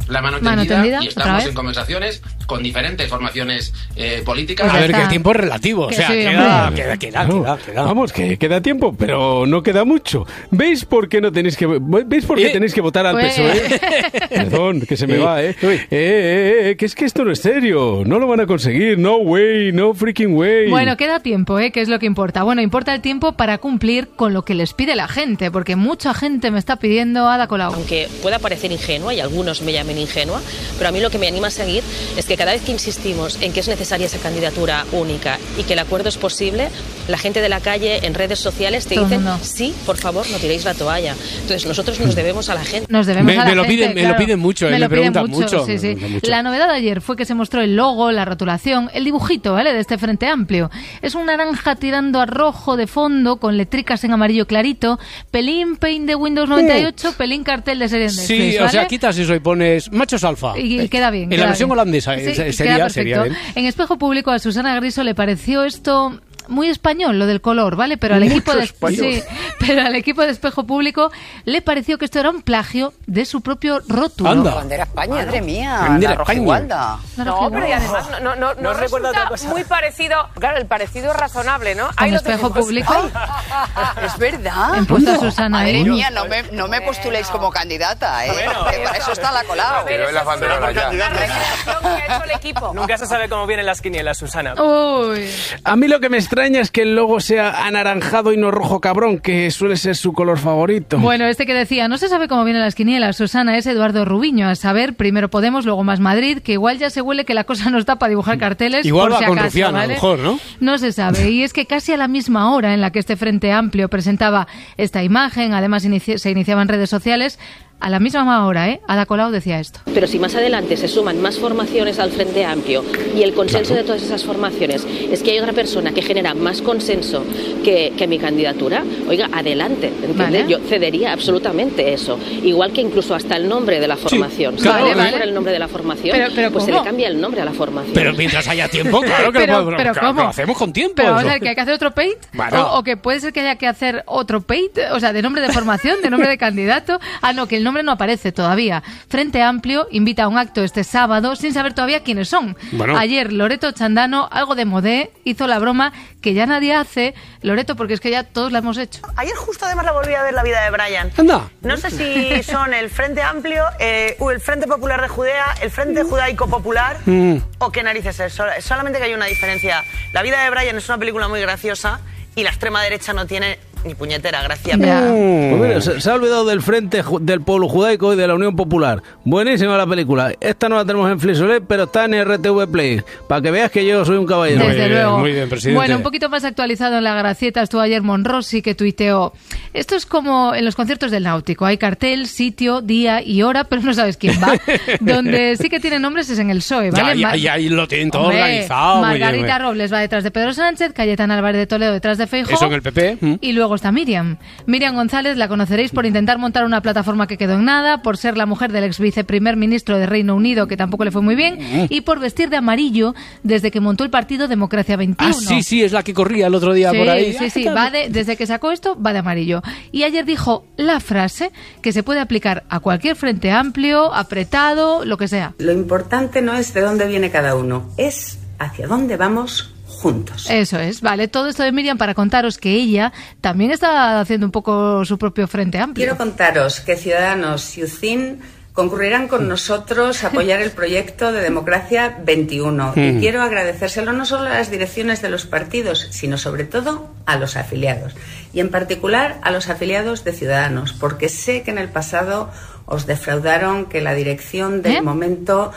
la mano tendida y estamos en conversaciones con diferentes formaciones políticas.
A ver, que el tiempo es relativo, o sea, sí, queda.
Vamos, que queda tiempo, pero no queda mucho. ¿Veis por qué tenéis que votar al PSOE? Perdón, que se me va, que es que esto no es serio, no lo van a conseguir, no way, no freaking way.
Bueno, queda tiempo, que es lo que importa. Bueno, importa el tiempo para cumplir con lo que les pide la gente, porque mucha gente me está pidiendo Ada Colau.
Aunque pueda parecer ingenua y algunos me llamen ingenua, pero a mí lo que me anima a seguir es que cada vez que insistimos en que es necesaria esa candidatura única y que el acuerdo es posible, la gente de la calle en redes sociales te dicen, sí, por favor, no tiréis la toalla. Entonces nosotros nos debemos a la gente.
Nos debemos a la gente,
me lo piden mucho, me preguntan mucho.
Sí. La novedad de ayer fue que se mostró el logo, la rotulación, el dibujito, ¿vale?, de este Frente Amplio. Es un naranja tirando a rojo de fondo con letricas en amarillo clarito, pelín paint de Windows 98, pelín cartel de serie Netflix,
sí,
¿vale?
O sea, quitas eso y pones machos alfa.
Y queda bien.
En la versión holandesa sería bien.
En Espejo Público a Susana Griso le pareció esto muy español, lo del color, ¿vale? Pero al equipo de Espejo Público le pareció que esto era un plagio de su propio rótulo.
Anda. Bandera España. Madre mía, la rojigualda.
No, pero y además no recuerda otra cosa. Muy parecido, claro, el parecido es razonable, ¿no?
En Espejo Público.
Es verdad.
En puesto Susana.
Madre mía, no me postuléis como candidata,
Bueno,
que para eso está la Colau.
La revelación que ha hecho el equipo. Nunca se sabe cómo vienen las quinielas, Susana.
Uy.
A mí lo que me extraña es que el logo sea anaranjado y no rojo cabrón, que suele ser su color favorito.
Bueno, este que decía, no se sabe cómo vienen las quinielas, Susana, es Eduardo Rubiño. A saber, primero Podemos, luego Más Madrid, que igual ya se huele que la cosa no está para dibujar carteles.
Igual
por
va
si
con
acaso,
Rufián,
¿vale?
a lo mejor, ¿no?
No se sabe. Y es que casi a la misma hora en la que este Frente Amplio presentaba esta imagen, además se iniciaba en redes sociales, a la misma hora, Ada Colau decía esto.
Pero si más adelante se suman más formaciones al Frente Amplio y el consenso de todas esas formaciones es que hay otra persona que genera más consenso que mi candidatura, oiga, adelante, ¿entiendes? ¿Vale? Yo cedería absolutamente eso. Igual que incluso hasta el nombre de la formación.
Sí, claro,
¿Vale? Por el nombre de la formación,
pero
pues
¿cómo?
se le cambia el nombre a la formación.
Pero mientras haya tiempo, claro que
pero
lo hacemos con tiempo.
Pero vamos a ver, que hay que hacer otro paint,
bueno.
o que puede ser que haya que hacer otro paint, o sea, de nombre de formación, de nombre de candidato. No, que el nombre no aparece todavía. Frente Amplio invita a un acto este sábado sin saber todavía quiénes son.
Bueno.
Ayer Loreto Chandano, algo de modé, hizo la broma que ya nadie hace, Loreto, porque es que ya todos la hemos hecho.
Ayer justo además la volví a ver la vida de Brian.
Anda.
No sé si son el Frente Amplio, el Frente Popular de Judea, el Frente Judaico Popular o qué narices es. Solamente que hay una diferencia. La vida de Brian es una película muy graciosa y la extrema derecha no tiene ni puñetera gracia.
Pues mira, se ha olvidado del Frente del Pueblo Judaico y de la Unión Popular. Buenísima la película. Esta no la tenemos en Flisolet, pero está en RTV Play. Para que veas que yo soy un caballero.
Desde luego.
Muy bien, presidente.
Bueno, un poquito más actualizado en la Gracieta estuvo ayer Monrosi, que tuiteó: esto es como en los conciertos del Náutico. Hay cartel, sitio, día y hora, pero no sabes quién va. Donde sí que tiene nombres es en el PSOE, ¿vale?
Ya lo tienen todo organizado.
Margarita Robles va detrás de Pedro Sánchez, Cayetana Álvarez de Toledo detrás de Feijóo.
Eso en el PP.
Y luego está Miriam González, la conoceréis por intentar montar una plataforma que quedó en nada, por ser la mujer del ex viceprimer ministro de Reino Unido, que tampoco le fue muy bien, y por vestir de amarillo desde que montó el partido Democracia 21.
Sí, es la que corría el otro día por ahí.
Sí, desde que sacó esto va de amarillo. Y ayer dijo la frase que se puede aplicar a cualquier Frente Amplio, apretado, lo que sea.
Lo importante no es de dónde viene cada uno, es hacia dónde vamos juntos.
Eso es, vale. Todo esto de Miriam para contaros que ella también está haciendo un poco su propio Frente Amplio.
Quiero contaros que Ciudadanos y UCIN concurrirán con nosotros a apoyar el proyecto de Democracia 21. Y quiero agradecérselo no solo a las direcciones de los partidos, sino sobre todo a los afiliados. Y en particular a los afiliados de Ciudadanos, porque sé que en el pasado os defraudaron, que la dirección del momento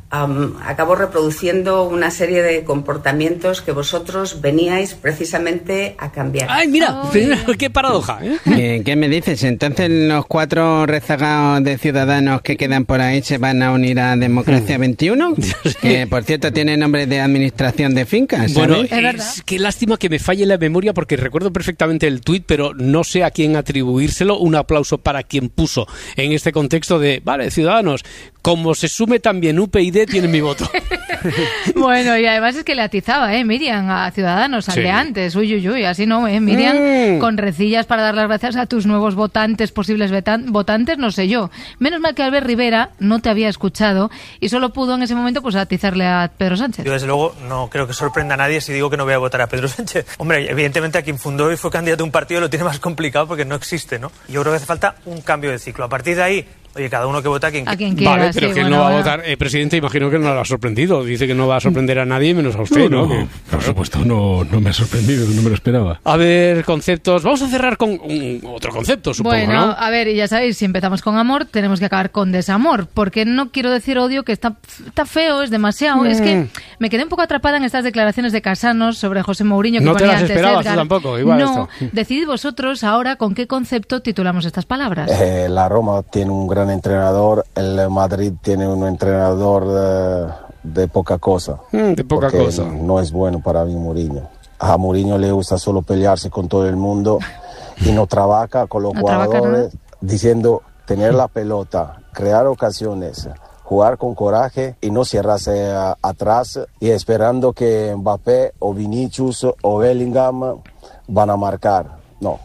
acabó reproduciendo una serie de comportamientos que vosotros veníais precisamente a cambiar.
¡Ay, mira! ¡Qué paradoja!
¿Qué me dices? Entonces los 4 rezagados de Ciudadanos que quedan por ahí se van a unir a Democracia 21, que por cierto tiene nombre de administración de fincas, ¿sabes?
Bueno, qué lástima que me falle la memoria, porque recuerdo perfectamente el tuit, pero no sé a quién atribuírselo. Un aplauso para quien puso en este contexto de, vale, Ciudadanos, como se sume también UPyD, Aide tienen mi voto.
Bueno, y además es que le atizaba, Miriam, a Ciudadanos, al de antes. Uy, así no, Miriam, con recillas para dar las gracias a tus nuevos votantes, posibles votantes, no sé yo. Menos mal que Albert Rivera no te había escuchado y solo pudo en ese momento pues atizarle a Pedro Sánchez.
Yo desde luego no creo que sorprenda a nadie si digo que no voy a votar a Pedro Sánchez. Hombre, evidentemente a quien fundó y fue candidato a un partido lo tiene más complicado porque no existe, ¿no? Yo creo que hace falta un cambio de ciclo. A partir de ahí, oye, cada uno que vota a quien
quiera.
Vale, pero que él no va a votar. Presidente, imagino que no lo ha sorprendido. Dice que no va a sorprender a nadie menos a usted, ¿no?
Por supuesto, no me ha sorprendido, no me lo esperaba.
A ver, conceptos. Vamos a cerrar con otro concepto, supongo,
bueno,
¿no?
A ver, ya sabéis, si empezamos con amor, tenemos que acabar con desamor. Porque no quiero decir odio, que está feo, es demasiado. Es que me quedé un poco atrapada en estas declaraciones de Casanos sobre José Mourinho. Que
no
ponía
te las
antes
esperabas
Edgar.
tú tampoco, igual
No,
esto.
decidid vosotros ahora con qué concepto titulamos estas palabras.
La Roma tiene un gran entrenador, el Madrid tiene un entrenador de poca cosa.
De poca cosa.
No es bueno para mí Mourinho. A Mourinho le gusta solo pelearse con todo el mundo y no trabaja con los jugadores, diciendo tener la pelota, crear ocasiones, jugar con coraje y no cerrarse atrás y esperando que Mbappé o Vinicius o Bellingham van a marcar. No.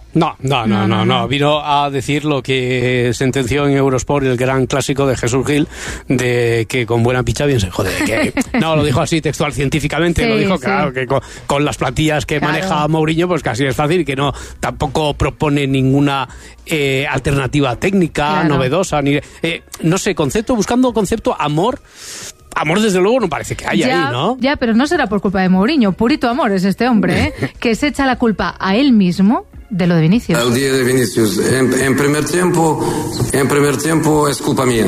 Vino a decir lo que sentenció en Eurosport el gran clásico de Jesús Gil, de que con buena picha bien se jode. No, lo dijo así textual científicamente, lo dijo, claro, que con las plantillas que maneja Mourinho, pues casi es fácil, y que no tampoco propone ninguna alternativa técnica novedosa, ni no sé, buscando concepto amor, desde luego, no parece que haya ahí, ¿no?
Ya, pero no será por culpa de Mourinho. Purito amor es este hombre, que se echa la culpa a él mismo de lo de Vinicius.
El día de Vinicius, en primer tiempo es culpa mía.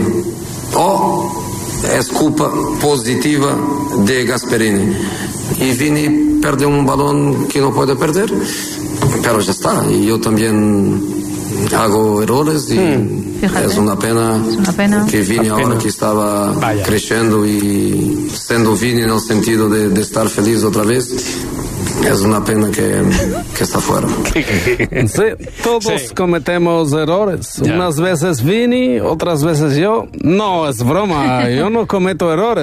O es culpa positiva de Gasperini. Y Vini pierde un balón que no puede perder, pero ya está. Y yo también hago errores y es una pena que Vini ahora que estaba creciendo y siendo Vini en el sentido de estar feliz otra vez, es una pena que está fuera.
Sí, todos cometemos errores. Unas veces Vini, otras veces yo. No, es broma, yo no cometo errores.